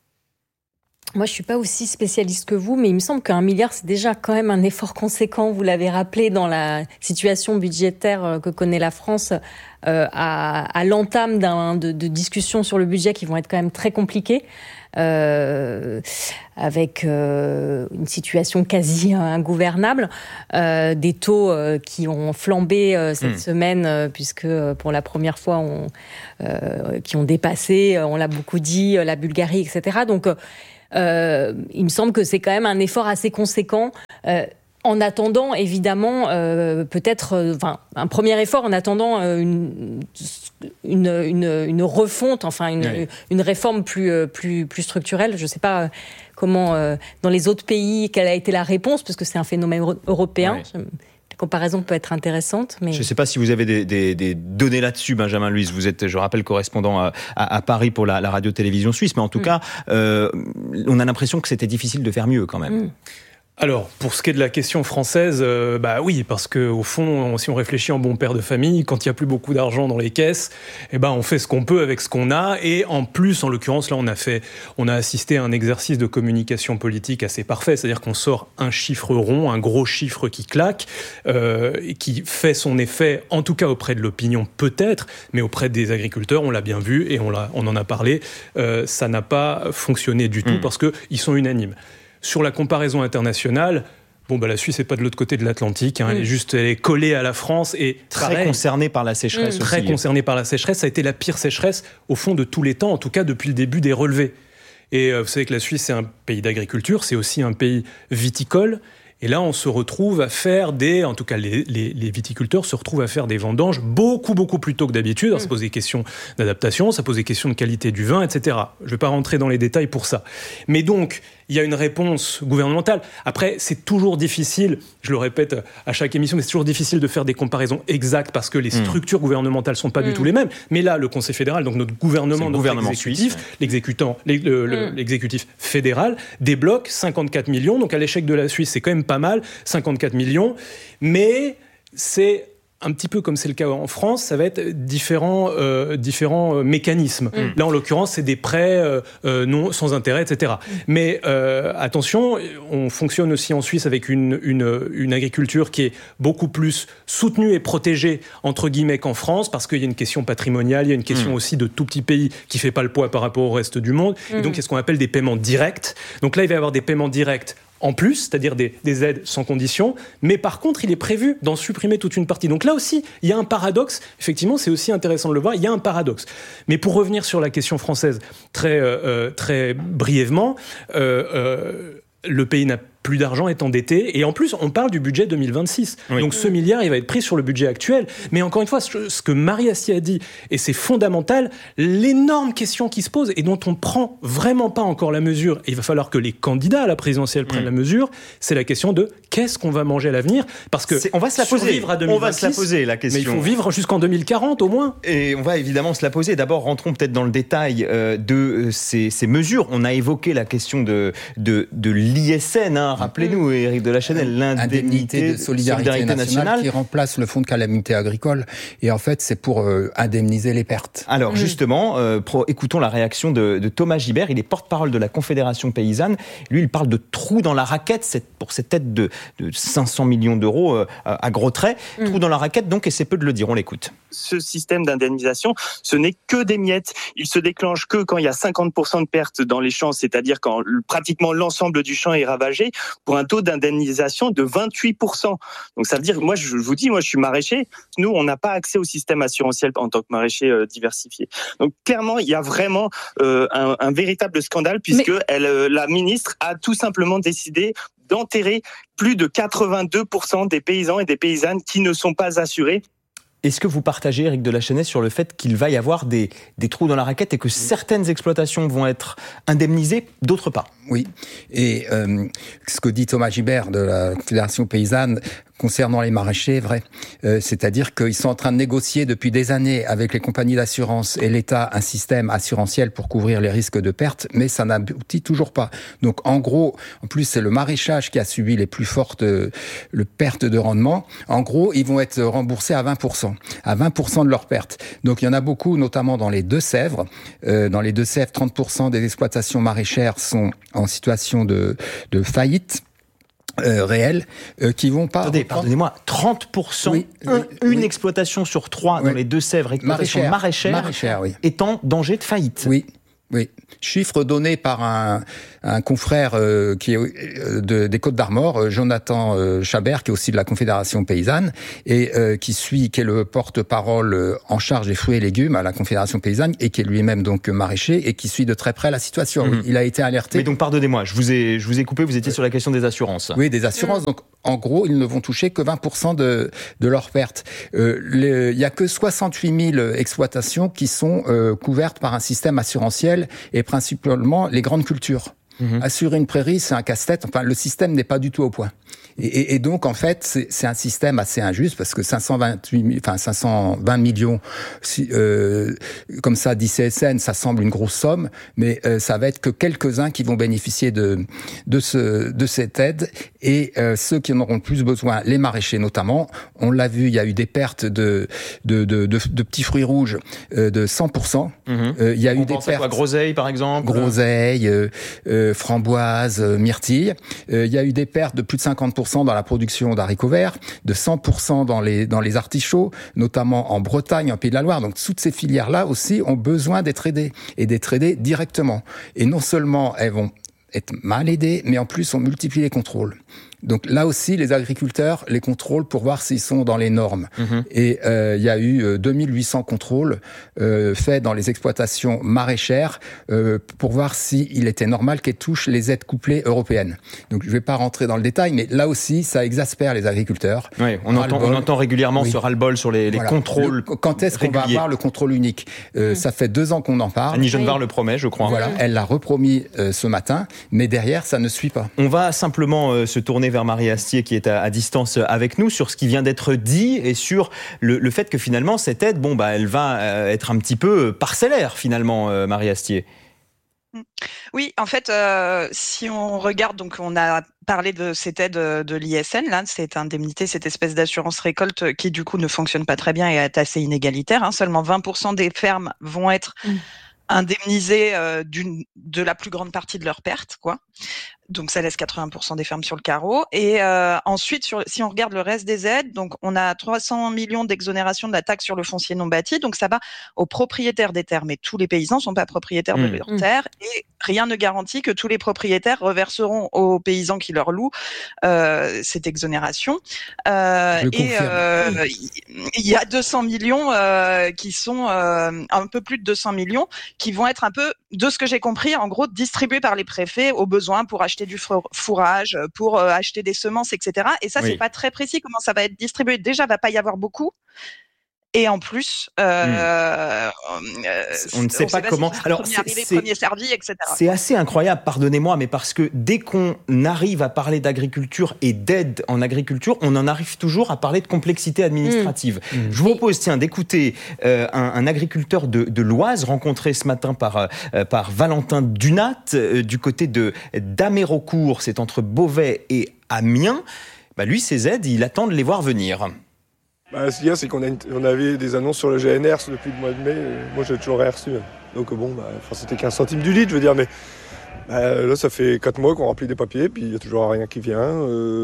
Moi, je ne suis pas aussi spécialiste que vous, mais il me semble qu'un milliard, c'est déjà quand même un effort conséquent. Vous l'avez rappelé dans la situation budgétaire que connaît la France, euh, à, à l'entame d'un, de, de discussions sur le budget qui vont être quand même très compliquées, euh, avec euh, une situation quasi ingouvernable, euh, des taux euh, qui ont flambé euh, cette mmh. semaine, euh, puisque euh, pour la première fois, on, euh, qui ont dépassé, on l'a beaucoup dit, la Bulgarie, et cetera. Donc, euh, Euh, il me semble que c'est quand même un effort assez conséquent. Euh, en attendant, évidemment, euh, peut-être, enfin, euh, un premier effort en attendant euh, une, une, une, une refonte, enfin, une, oui. une réforme plus, plus, plus structurelle. Je ne sais pas comment, euh, dans les autres pays, quelle a été la réponse, parce que c'est un phénomène européen. Oui. La comparaison peut être intéressante. Mais... Je ne sais pas si vous avez des, des, des données là-dessus, Benjamin Louise. Vous êtes, je rappelle, correspondant à, à, à Paris pour la, la radio-télévision suisse. Mais en tout mmh. cas, euh, on a l'impression que c'était difficile de faire mieux quand même. Mmh. Alors, pour ce qui est de la question française, euh, bah oui, parce que au fond, si on réfléchit en bon père de famille, quand il y a plus beaucoup d'argent dans les caisses, eh ben on fait ce qu'on peut avec ce qu'on a. Et en plus, en l'occurrence, là, on a fait, on a assisté à un exercice de communication politique assez parfait, c'est-à-dire qu'on sort un chiffre rond, un gros chiffre qui claque, euh, et qui fait son effet, en tout cas auprès de l'opinion peut-être, mais auprès des agriculteurs, on l'a bien vu et on l'a, on en a parlé, euh, ça n'a pas fonctionné du tout mmh. parce que ils sont unanimes. Sur la comparaison internationale, bon, bah, la Suisse n'est pas de l'autre côté de l'Atlantique. Hein, mmh. Elle est juste, elle est collée à la France et très pareil, concernée par la sécheresse. Mmh. Aussi. Très concernée par la sécheresse. Ça a été la pire sécheresse au fond de tous les temps, en tout cas depuis le début des relevés. Et euh, vous savez que la Suisse c'est un pays d'agriculture, c'est aussi un pays viticole. Et là, on se retrouve à faire des... En tout cas, les, les, les viticulteurs se retrouvent à faire des vendanges beaucoup, beaucoup plus tôt que d'habitude. Alors, ça pose des questions d'adaptation, ça pose des questions de qualité du vin, et cetera. Je ne vais pas rentrer dans les détails pour ça. Mais donc, il y a une réponse gouvernementale. Après, c'est toujours difficile, je le répète à chaque émission, mais c'est toujours difficile de faire des comparaisons exactes parce que les structures mmh. gouvernementales ne sont pas mmh. du tout les mêmes. Mais là, le Conseil fédéral, donc notre gouvernement, notre gouvernement exécutif, suisse, l'exécutant, le, le, mmh. l'exécutif fédéral, débloque cinquante-quatre millions. Donc à l'échec de la Suisse, c'est quand même pas mal, cinquante-quatre millions. Mais c'est... un petit peu comme c'est le cas en France, ça va être différents, euh, différents euh, mécanismes. Mmh. Là, en l'occurrence, c'est des prêts euh, euh, non, sans intérêt, et cetera. Mmh. Mais euh, attention, on fonctionne aussi en Suisse avec une, une, une agriculture qui est beaucoup plus soutenue et protégée, entre guillemets, qu'en France, parce qu'il y a une question patrimoniale, il y a une question mmh. aussi de tout petit pays qui ne fait pas le poids par rapport au reste du monde. Mmh. Et donc, il y a ce qu'on appelle des paiements directs. Donc là, il va y avoir des paiements directs en plus, c'est-à-dire des, des aides sans condition, mais par contre, il est prévu d'en supprimer toute une partie. Donc là aussi, il y a un paradoxe. Effectivement, c'est aussi intéressant de le voir. Il y a un paradoxe. Mais pour revenir sur la question française très, euh, très brièvement, euh, euh, le pays n'a plus d'argent, est endetté. Et en plus, on parle du budget deux mille vingt-six. Oui. Donc ce milliard, il va être pris sur le budget actuel. Mais encore une fois, ce que Marie Astier a dit, et c'est fondamental, l'énorme question qui se pose et dont on ne prend vraiment pas encore la mesure, et il va falloir que les candidats à la présidentielle prennent mmh. la mesure, c'est la question de qu'est-ce qu'on va manger à l'avenir. Parce que c'est, on va se la poser. À deux mille vingt-six, on va se la poser, la question. Mais il faut vivre jusqu'en deux mille quarante au moins. Et on va évidemment se la poser. D'abord, rentrons peut-être dans le détail euh, de euh, ces, ces mesures. On a évoqué la question de, de, de l'I S N. Hein. Rappelez-nous, Éric de Lachenay, l'indemnité de solidarité, solidarité nationale, nationale qui remplace le fonds de calamité agricole. Et en fait, c'est pour euh, indemniser les pertes. Alors mmh. justement, euh, pro, écoutons la réaction de, de Thomas Gibert. Il est porte-parole de la Confédération paysanne. Lui, il parle de trou dans la raquette cette, pour cette aide de, de cinq cents millions d'euros euh, à gros traits. Mmh. Trou dans la raquette, donc, et c'est peu de le dire. On l'écoute. ce système d'indemnisation, ce n'est que des miettes. Il se déclenche que quand il y a cinquante pour cent de pertes dans les champs, c'est-à-dire quand pratiquement l'ensemble du champ est ravagé, pour un taux d'indemnisation de vingt-huit pour cent. Donc ça veut dire, moi je vous dis, moi je suis maraîcher, nous on n'a pas accès au système assurantiel en tant que maraîcher euh, diversifié. Donc clairement, il y a vraiment euh, un, un véritable scandale puisque Mais... elle, euh, la ministre a tout simplement décidé d'enterrer plus de quatre-vingt-deux pour cent des paysans et des paysannes qui ne sont pas assurés. Est-ce que vous partagez, Éric de la Chênaie, sur le fait qu'il va y avoir des, des trous dans la raquette et que certaines exploitations vont être indemnisées, d'autres pas ? Oui, et euh, ce que dit Thomas Gibert de la Fédération paysanne concernant les maraîchers, vrai, euh, c'est-à-dire qu'ils sont en train de négocier depuis des années avec les compagnies d'assurance et l'État un système assurantiel pour couvrir les risques de perte, mais ça n'aboutit toujours pas. Donc en gros, en plus c'est le maraîchage qui a subi les plus fortes euh, le pertes de rendement. En gros, ils vont être remboursés à vingt pour cent, à vingt pour cent de leurs pertes. Donc il y en a beaucoup, notamment dans les Deux-Sèvres. Euh, dans les Deux-Sèvres, trente pour cent des exploitations maraîchères sont en situation de, de faillite. Euh, réels euh, qui vont pas... Attendez, pardonnez-moi, trente pour cent, oui, un, oui, une oui. exploitation sur trois oui. dans les Deux-Sèvres, exploitation maraîchère, maraîchère oui. est en danger de faillite. Oui. Oui, chiffre donné par un, un confrère euh, qui est euh, de, des Côtes-d'Armor, euh, Jonathan euh, Chabert, qui est aussi de la Confédération paysanne et euh, qui suit, qui est le porte-parole euh, en charge des fruits et légumes à la Confédération paysanne et qui est lui-même donc maraîcher et qui suit de très près la situation. Mmh. Il a été alerté. Mais donc pardonnez-moi, je vous ai, je vous ai coupé. Vous étiez sur la question des assurances. Oui, des assurances. Mmh. Donc en gros, ils ne vont toucher que vingt pour cent de, de leurs pertes. Euh, les, il y a que soixante-huit mille exploitations qui sont euh, couvertes par un système assurantiel et principalement les grandes cultures. Mmh. Assurer une prairie, c'est un casse-tête. Enfin, le système n'est pas du tout au point. Et, et, et donc, en fait, c'est, c'est un système assez injuste parce que cinq cent vingt-huit, enfin cinq cent vingt millions, euh, comme ça, d'I C S N, ça semble une grosse somme, mais euh, ça va être que quelques-uns qui vont bénéficier de de ce de cette aide et euh, ceux qui en auront le plus besoin, les maraîchers notamment. On l'a vu, il y a eu des pertes de de de, de, de petits fruits rouges euh, de cent pour cent. Mmh. Euh, il y a On eu des pertes. Quoi, groseille, par exemple. Groseille, euh, euh, framboise, euh, myrtille. Euh, il y a eu des pertes de plus de cinquante pour cent dans la production d'haricots verts, de cent pour cent dans les dans les artichauts, notamment en Bretagne, en Pays de la Loire. Donc toutes ces filières-là aussi ont besoin d'être aidées et d'être aidées directement. Et non seulement elles vont être mal aidées, mais en plus on multiplie les contrôles. Donc là aussi, les agriculteurs les contrôlent pour voir s'ils sont dans les normes. Mmh. Et il euh, y a eu euh, deux mille huit cents contrôles euh, faits dans les exploitations maraîchères euh, pour voir s'il était normal qu'elles touchent les aides couplées européennes. Donc je ne vais pas rentrer dans le détail, mais là aussi, ça exaspère les agriculteurs. Oui, on, entend, on entend régulièrement oui. ce ras-le-bol sur les, les voilà. contrôles. Le, quand est-ce réguliers. qu'on va avoir le contrôle unique euh, mmh. Ça fait deux ans qu'on en parle. Annie Genevard le promet, je crois. Voilà, elle l'a repromis euh, ce matin, mais derrière, ça ne suit pas. On va simplement euh, se tourner vers Marie Astier qui est à, à distance avec nous sur ce qui vient d'être dit et sur le, le fait que finalement cette aide, bon bah elle va euh, être un petit peu parcellaire finalement, euh, Marie Astier. Oui, en fait, euh, si on regarde, donc on a parlé de cette aide de l'I S N, là, cette indemnité, cette espèce d'assurance récolte qui du coup ne fonctionne pas très bien et est assez inégalitaire. Hein. Seulement vingt pour cent des fermes vont être mmh. indemnisées euh, d'une, de la plus grande partie de leurs pertes, quoi. Donc ça laisse quatre-vingts pour cent des fermes sur le carreau. Et euh, ensuite, sur, si on regarde le reste des aides, donc on a trois cents millions d'exonération de la taxe sur le foncier non bâti. Donc ça va aux propriétaires des terres, mais tous les paysans sont pas propriétaires mmh. de leurs terres. Et rien ne garantit que tous les propriétaires reverseront aux paysans qui leur louent euh, cette exonération. Euh, et euh, il y a deux cents millions euh, qui sont euh, un peu plus de deux cents millions qui vont être un peu, de ce que j'ai compris, en gros distribués par les préfets aux besoins pour acheter du fourrage, pour euh, acheter des semences, et cetera. Et ça, oui. c'est pas très précis comment ça va être distribué. Déjà, va pas y avoir beaucoup. Et en plus, euh, mmh. euh, on ne sait on pas sait comment. Pas si Alors, premier c'est, arrivé, c'est, premier servi, et cetera. C'est assez incroyable, pardonnez-moi, mais parce que dès qu'on arrive à parler d'agriculture et d'aide en agriculture, on en arrive toujours à parler de complexité administrative. Mmh. Mmh. Je vous propose, tiens, d'écouter euh, un, un agriculteur de, de l'Oise rencontré ce matin par euh, par Valentin Dunat euh, du côté de d'Amérocourt, c'est entre Beauvais et Amiens. Bah lui, ces aides, il attend de les voir venir. Bah, ce qu'il y a, c'est qu'on a une, on avait des annonces sur le G N R depuis le mois de mai. Euh, moi, j'ai toujours rien reçu. Donc bon, bah, c'était quinze centimes du litre, je veux dire. Mais bah, là, ça fait quatre mois qu'on remplit des papiers, puis il n'y a toujours rien qui vient. Euh,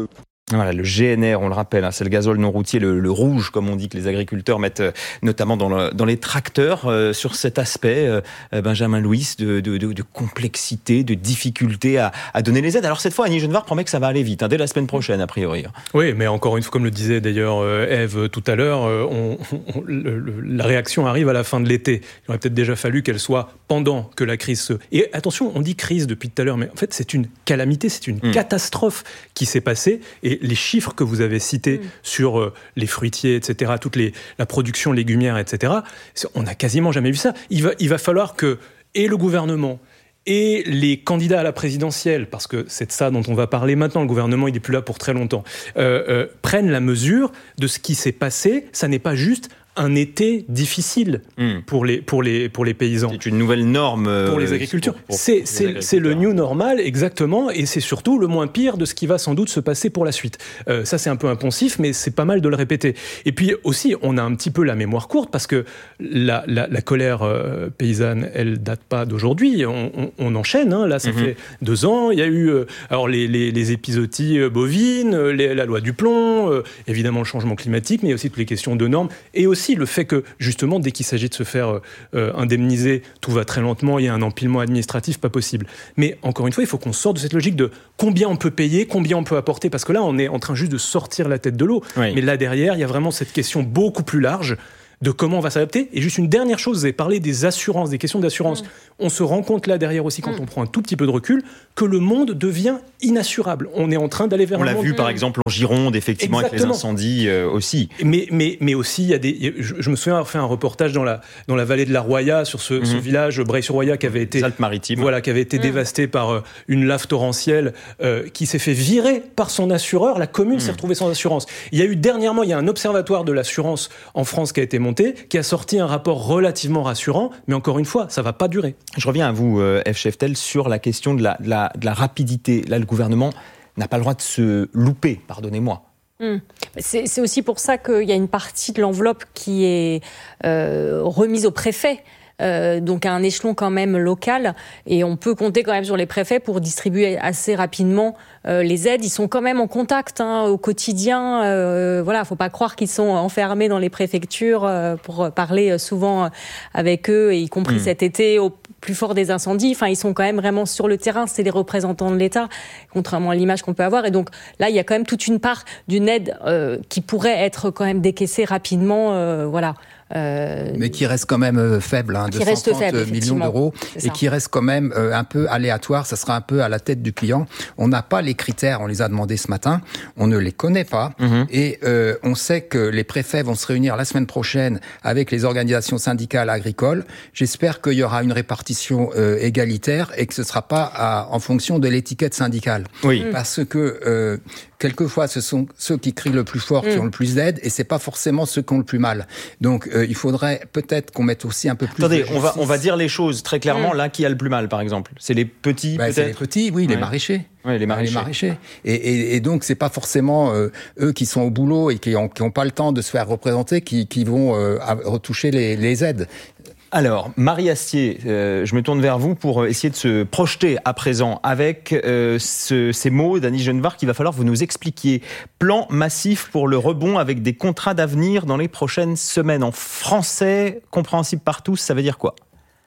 Voilà, le G N R, on le rappelle, hein, c'est le gazole non routier, le, le rouge, comme on dit, que les agriculteurs mettent euh, notamment dans, le, dans les tracteurs. Euh, sur cet aspect, euh, Benjamin Louis, de, de, de, de complexité, de difficulté à, à donner les aides. Alors cette fois, Annie Genevard promet que ça va aller vite, hein, dès la semaine prochaine, a priori. Oui, mais encore une fois, comme le disait d'ailleurs Ève tout à l'heure, on, on, le, le, la réaction arrive à la fin de l'été. Il aurait peut-être déjà fallu qu'elle soit pendant que la crise se... Et attention, on dit crise depuis tout à l'heure, mais en fait, c'est une calamité, c'est une mmh. catastrophe qui s'est passée. Et les chiffres que vous avez cités mmh. sur euh, les fruitiers, et cetera, toute les, la production légumière, et cetera, on n'a quasiment jamais vu ça. Il va, il va falloir que et le gouvernement et les candidats à la présidentielle, parce que c'est de ça dont on va parler maintenant, le gouvernement il n'est plus là pour très longtemps, euh, euh, prennent la mesure de ce qui s'est passé. Ça n'est pas juste un été difficile mmh. pour, les, pour, les, pour les paysans. C'est une nouvelle norme euh, pour les agriculteurs. Pour, pour, c'est, pour c'est, c'est le new normal, exactement, et c'est surtout le moins pire de ce qui va sans doute se passer pour la suite. Euh, ça, c'est un peu impensif, mais c'est pas mal de le répéter. Et puis aussi, on a un petit peu la mémoire courte, parce que la, la, la colère euh, paysanne, elle date pas d'aujourd'hui. On, on, on enchaîne, hein. Là, ça mmh. fait deux ans. Il y a eu euh, alors les, les, les épizooties euh, bovines, les, la loi du plomb, euh, évidemment le changement climatique, mais aussi toutes les questions de normes, et aussi le fait que, justement, dès qu'il s'agit de se faire euh, indemniser, tout va très lentement, il y a un empilement administratif pas possible. Mais encore une fois, il faut qu'on sorte de cette logique de combien on peut payer, combien on peut apporter, parce que là, on est en train juste de sortir la tête de l'eau. Oui. Mais là, derrière, il y a vraiment cette question beaucoup plus large de comment on va s'adapter. Et juste une dernière chose, vous avez parlé des assurances, des questions d'assurance. Mmh. On se rend compte là derrière aussi, quand mmh. on prend un tout petit peu de recul, que le monde devient inassurable. On est en train d'aller vers on un l'a monde... vu mmh. par exemple en Gironde, effectivement, exactement. Avec les incendies euh, aussi. Mais, mais, mais aussi, il y a des... je, je me souviens avoir fait un reportage dans la, dans la vallée de la Roya, sur ce, mmh. ce village, Breil-sur-Roya, qui avait été... Alpes-Maritimes. Voilà, qui avait été mmh. dévasté par euh, une lave torrentielle, euh, qui s'est fait virer par son assureur. La commune mmh. s'est retrouvée sans assurance. Il y a eu dernièrement, il y a un observatoire de l'assurance en France qui a été monté, qui a sorti un rapport relativement rassurant, mais encore une fois, ça ne va pas durer. Je reviens à vous, euh, Ève Scheftel, sur la question de la, de, la, de la rapidité. Là, le gouvernement n'a pas le droit de se louper, pardonnez-moi. Mmh. C'est, c'est aussi pour ça qu'il y a une partie de l'enveloppe qui est euh, remise au préfet. Euh, donc à un échelon quand même local, et on peut compter quand même sur les préfets pour distribuer assez rapidement euh, les aides. Ils sont quand même en contact hein, au quotidien. Euh, voilà, faut pas croire qu'ils sont enfermés dans les préfectures euh, pour parler souvent avec eux, et y compris mmh. cet été au plus fort des incendies. Enfin, ils sont quand même vraiment sur le terrain. C'est les représentants de l'État, contrairement à l'image qu'on peut avoir. Et donc là, il y a quand même toute une part d'une aide euh, qui pourrait être quand même décaissée rapidement. Euh, voilà. Euh, mais qui reste quand même euh, faible, hein, deux cent trente millions d'euros, et qui reste quand même euh, un peu aléatoire. Ça sera un peu à la tête du client. On n'a pas les critères, on les a demandés ce matin, on ne les connaît pas, mmh. et euh, on sait que les préfets vont se réunir la semaine prochaine avec les organisations syndicales agricoles. J'espère qu'il y aura une répartition euh, égalitaire et que ce ne sera pas à, en fonction de l'étiquette syndicale. Oui. Parce que euh, quelquefois, ce sont ceux qui crient le plus fort mmh. qui ont le plus d'aide, et c'est pas forcément ceux qui ont le plus mal. Donc, euh, il faudrait peut-être qu'on mette aussi un peu plus. Attendez, on va on va dire les choses très clairement. Mmh. Là, qui a le plus mal, par exemple, c'est les petits. Bah, peut-être. C'est les petits, oui, ouais. les maraîchers. Ouais, les maraîchers. Les maraîchers. Et, et, et donc, c'est pas forcément euh, eux qui sont au boulot et qui ont, qui ont pas le temps de se faire représenter qui, qui vont euh, retoucher les, les aides. Alors, Marie Astier, euh, je me tourne vers vous pour essayer de se projeter à présent avec euh, ce, ces mots d'Annie Genevard qu'il va falloir vous nous expliquiez. Plan massif pour le rebond avec des contrats d'avenir dans les prochaines semaines. En français, compréhensible par tous, ça veut dire quoi ?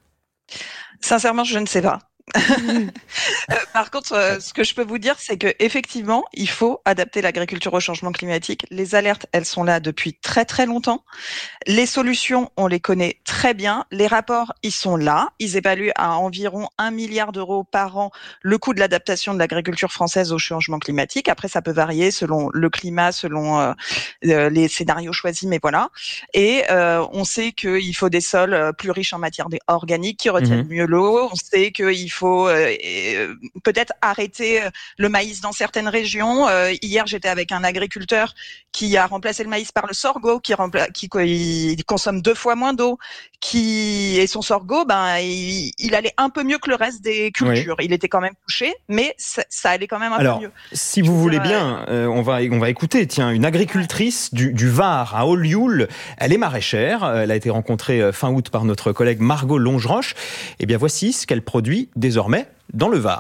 Sincèrement, je ne sais pas. euh, par contre, euh, ce que je peux vous dire, c'est que effectivement, il faut adapter l'agriculture au changement climatique. Les alertes, elles sont là depuis très très longtemps. Les solutions, on les connaît très bien. Les rapports, ils sont là. Ils évaluent à environ un milliard d'euros par an le coût de l'adaptation de l'agriculture française au changement climatique. Après, ça peut varier selon le climat, selon euh, euh, les scénarios choisis, mais voilà. Et euh, on sait qu'il faut des sols plus riches en matière organique qui retiennent mmh. mieux l'eau. On sait qu'il faut Il faut euh, euh, peut-être arrêter le maïs dans certaines régions. Euh, hier, j'étais avec un agriculteur qui a remplacé le maïs par le sorgho, qui, rempla- qui il consomme deux fois moins d'eau, qui et son sorgho, ben il, il allait un peu mieux que le reste des cultures. Oui. Il était quand même touché, mais ça, ça allait quand même un Alors, peu mieux. Si vous voulez bien, euh, on va on va écouter. Tiens, une agricultrice du, du Var à Ollioules, elle est maraîchère. Elle a été rencontrée fin août par notre collègue Margot Longeroche. Eh bien, voici ce qu'elle produit désormais dans le Var.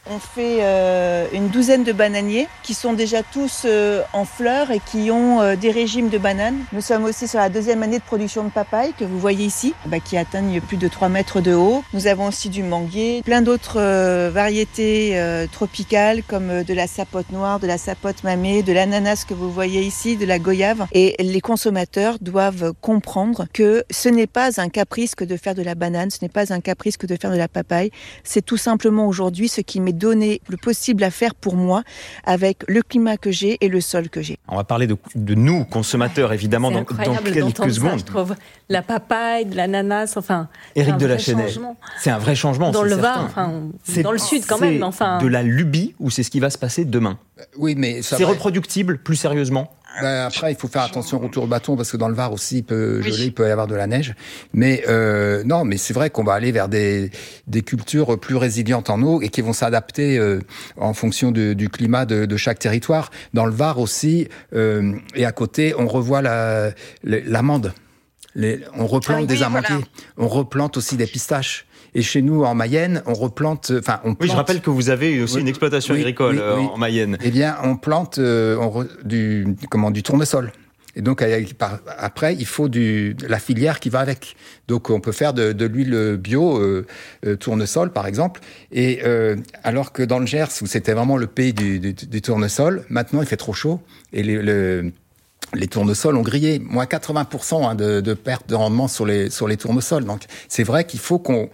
on fait euh, une douzaine de bananiers qui sont déjà tous euh, en fleurs et qui ont euh, des régimes de bananes. Nous sommes aussi sur la deuxième année de production de papaye que vous voyez ici, bah, qui atteignent plus de trois mètres de haut. Nous avons aussi du manguier, plein d'autres euh, variétés euh, tropicales comme euh, de la sapote noire, de la sapote mamée, de l'ananas que vous voyez ici, de la goyave. Et les consommateurs doivent comprendre que ce n'est pas un caprice que de faire de la banane, ce n'est pas un caprice que de faire de la papaye. C'est tout simplement aujourd'hui ce qui m'est donné le possible à faire pour moi avec le climat que j'ai et le sol que j'ai. On va parler de, de nous, consommateurs, évidemment, dans, dans quelques secondes. Ça, je trouve. La papaye, de l'ananas, enfin... Éric de la Chênaie, c'est un vrai changement. Dans c'est le certain. Var, enfin, c'est, dans le Sud quand même. Enfin... de la lubie ou c'est ce qui va se passer demain? Oui, mais ça c'est va... reproductible, plus sérieusement? Ben après, il faut faire attention au retour au bâton parce que dans le Var aussi, il peut geler, oui. il peut y avoir de la neige. Mais euh, non, mais c'est vrai qu'on va aller vers des, des cultures plus résilientes en eau et qui vont s'adapter euh, en fonction de, du climat de, de chaque territoire. Dans le Var aussi, euh, et à côté, on revoit la, l'amande. Les, on replante ah oui, des amandiers. Voilà. On replante aussi des pistaches. Et chez nous, en Mayenne, on replante... Enfin, on plante... Oui, je rappelle que vous avez aussi oui, une exploitation oui, agricole oui, oui. en Mayenne. Eh bien, on plante euh, on re, du, comment, du tournesol. Et donc, après, il faut du, de la filière qui va avec. Donc, on peut faire de, de l'huile bio, euh, euh, tournesol, par exemple. Et euh, alors que dans le Gers, où c'était vraiment le pays du, du, du tournesol, maintenant, il fait trop chaud. Et les... le, les tournesols ont grillé, moins quatre-vingts pour cent hein, de, de perte de rendement sur les, sur les tournesols. Donc, c'est vrai qu'il faut qu'on...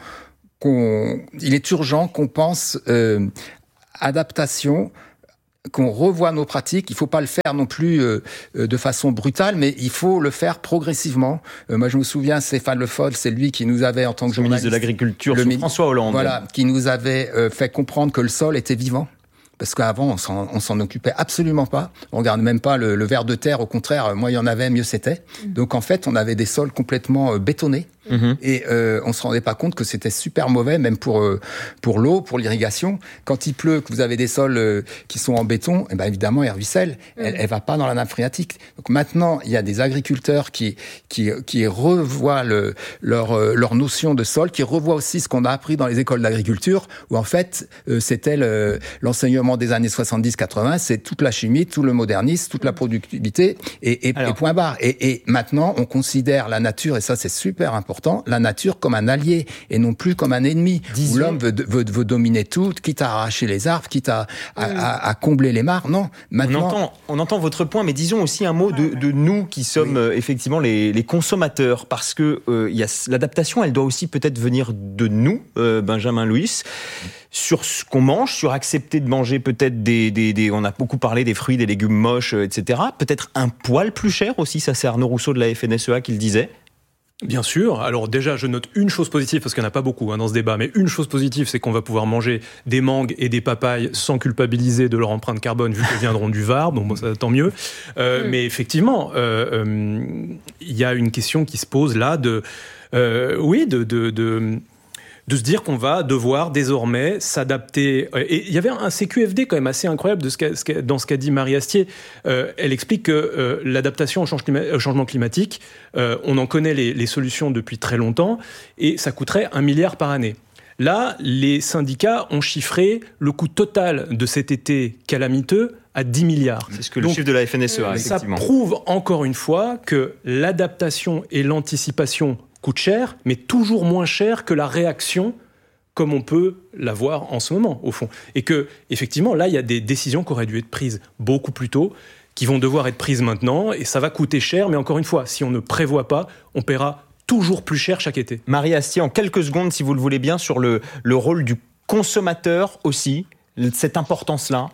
qu'on il est urgent qu'on pense euh, adaptation, qu'on revoie nos pratiques. Il ne faut pas le faire non plus euh, de façon brutale, mais il faut le faire progressivement. Euh, moi, je me souviens, Stéphane Le Foll, c'est lui qui nous avait, en tant que journaliste... ministre de l'Agriculture, sous François Hollande. Voilà, qui nous avait euh, fait comprendre que le sol était vivant. Parce qu'avant, on s'en, on s'en occupait absolument pas. On regarde même pas le, le ver de terre. Au contraire, moins il y en avait, mieux c'était. Mmh. Donc, en fait, on avait des sols complètement euh, bétonnés. Mmh. Et euh, on se rendait pas compte que c'était super mauvais, même pour euh, pour l'eau, pour l'irrigation. Quand il pleut, que vous avez des sols euh, qui sont en béton, eh ben évidemment, elle ruisselle. Mmh. Elle, elle va pas dans la nappe phréatique. Donc maintenant, il y a des agriculteurs qui qui qui revoient le, leur euh, leur notion de sol, qui revoient aussi ce qu'on a appris dans les écoles d'agriculture, où en fait, euh, c'était le, l'enseignement des années soixante-dix quatre-vingts, c'est toute la chimie, tout le modernisme, toute la productivité et, et, et point barre. Et, et maintenant, on considère la nature, et ça c'est super important, la nature comme un allié et non plus comme un ennemi. Disons... Où l'homme veut, veut, veut dominer tout, quitte à arracher les arbres, quitte à, à, mmh. à, à combler les mares. Non, maintenant... On entend, on entend votre point, mais disons aussi un mot de, de nous qui sommes oui. euh, effectivement les, les consommateurs, parce que euh, y a, l'adaptation, elle doit aussi peut-être venir de nous, euh, Benjamin Louis, sur ce qu'on mange, sur accepter de manger peut-être des, des, des... On a beaucoup parlé des fruits, des légumes moches, et cetera. Peut-être un poil plus cher aussi, ça c'est Arnaud Rousseau de la F N S E A qui le disait. Bien sûr. Alors déjà, je note une chose positive, parce qu'il n'y en a pas beaucoup hein, dans ce débat, mais une chose positive, c'est qu'on va pouvoir manger des mangues et des papayes sans culpabiliser de leur empreinte carbone, vu qu'elles viendront du Var. Bon, bon ça, tant mieux. Euh, mmh. Mais effectivement, il euh, euh, y a une question qui se pose là de... Euh, oui, de... de, de de se dire qu'on va devoir désormais s'adapter. Et il y avait un C Q F D quand même assez incroyable de ce qu'a, dans ce qu'a dit Marie Astier. Euh, elle explique que euh, l'adaptation au, change clima- au changement climatique, euh, on en connaît les, les solutions depuis très longtemps, et ça coûterait un milliard par année. Là, les syndicats ont chiffré le coût total de cet été calamiteux à dix milliards. C'est ce que le Donc, chiffre de la F N S E a, effectivement. Ça prouve encore une fois que l'adaptation et l'anticipation coûte cher, mais toujours moins cher que la réaction, comme on peut l'avoir en ce moment, au fond. Et que, effectivement, là, il y a des décisions qui auraient dû être prises beaucoup plus tôt, qui vont devoir être prises maintenant, et ça va coûter cher, mais encore une fois, si on ne prévoit pas, on paiera toujours plus cher chaque été. Marie Astier, en quelques secondes, si vous le voulez bien, sur le, le rôle du consommateur aussi, cette importance-là.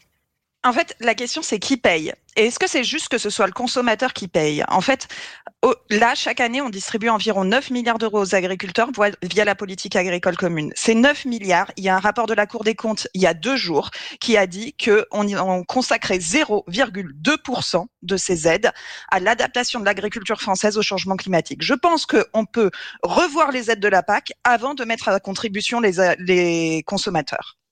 En fait, la question, c'est qui paye ? Et est-ce que c'est juste que ce soit le consommateur qui paye ? En fait, là, chaque année, on distribue environ neuf milliards d'euros aux agriculteurs via la politique agricole commune. Ces neuf milliards, il y a un rapport de la Cour des comptes il y a deux jours qui a dit qu'on on consacrait zéro virgule deux pour cent de ces aides à l'adaptation de l'agriculture française au changement climatique. Je pense qu'on peut revoir les aides de la P A C avant de mettre à contribution les, les consommateurs.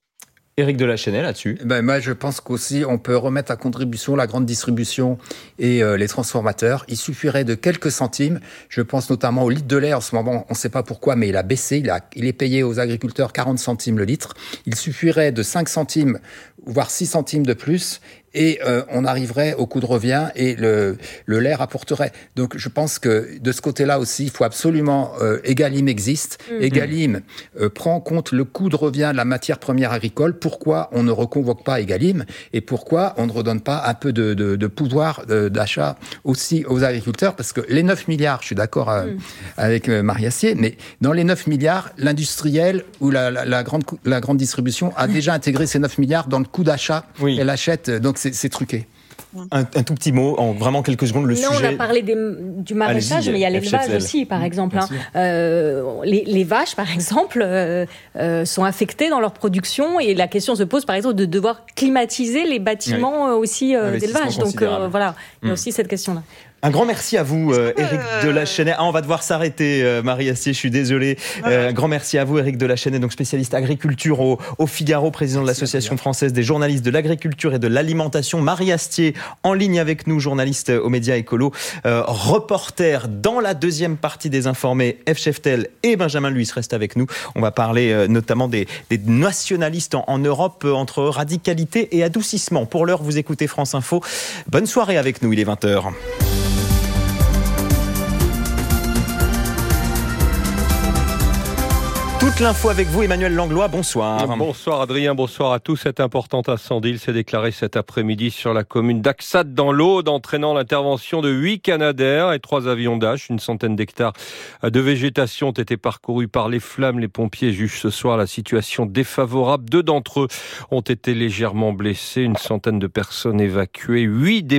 Éric de la Chênaie là-dessus. Ben, moi, je pense qu'aussi, on peut remettre à contribution la grande distribution et euh, les transformateurs. Il suffirait de quelques centimes. Je pense notamment au litre de lait. En ce moment, on ne sait pas pourquoi, mais il a baissé. Il, a, il est payé aux agriculteurs quarante centimes le litre. Il suffirait de cinq centimes, voire six centimes de plus. Et euh, on arriverait au coût de revient et le, le lait rapporterait. Donc je pense que de ce côté-là aussi, il faut absolument... Euh, Egalim existe. Mmh. Egalim euh, prend en compte le coût de revient de la matière première agricole. Pourquoi on ne reconvoque pas Egalim et pourquoi on ne redonne pas un peu de, de, de pouvoir de, d'achat aussi aux agriculteurs? Parce que les neuf milliards, je suis d'accord euh, mmh. avec euh, Marie Astier, mais dans les neuf milliards, l'industriel ou la, la, la, grande, la grande distribution a déjà intégré ces neuf milliards dans le coût d'achat. Oui. Elle achète... Donc C'est, c'est truqué. Un, un tout petit mot, en vraiment quelques secondes, le non, sujet... on a parlé des, du maraîchage, mais il y a l'élevage aussi, par exemple. Hein. Euh, les, les vaches, par exemple, euh, euh, sont affectées dans leur production et la question se pose, par exemple, de devoir climatiser les bâtiments oui. aussi euh, d'élevage. Donc euh, voilà, il y a mmh. aussi cette question-là. Un grand merci à vous, euh, Éric euh... de la Chênaie. Ah, on va devoir s'arrêter, euh, Marie Astier, je suis désolé. Euh, un grand merci à vous, Éric de la Chênaie, donc spécialiste agriculture au, au Figaro, président de l'Association française des journalistes de l'agriculture et de l'alimentation. Marie Astier, en ligne avec nous, journaliste aux médias écolos, euh, reporter dans la deuxième partie des Informés, F. Cheftel et Benjamin Luis restent avec nous. On va parler euh, notamment des, des nationalistes en, en Europe, euh, entre radicalité et adoucissement. Pour l'heure, vous écoutez France Info. Bonne soirée avec nous, il est vingt heures. Toute l'info avec vous, Emmanuel Langlois, bonsoir. Bonsoir Adrien, bonsoir à tous. Cet important incendie s'est déclaré cet après-midi sur la commune d'Axat dans l'Aude, entraînant l'intervention de huit Canadair et trois avions Dash. Une centaine d'hectares de végétation ont été parcourus par les flammes. Les pompiers jugent ce soir la situation défavorable. Deux d'entre eux ont été légèrement blessés. Une centaine de personnes évacuées. Huit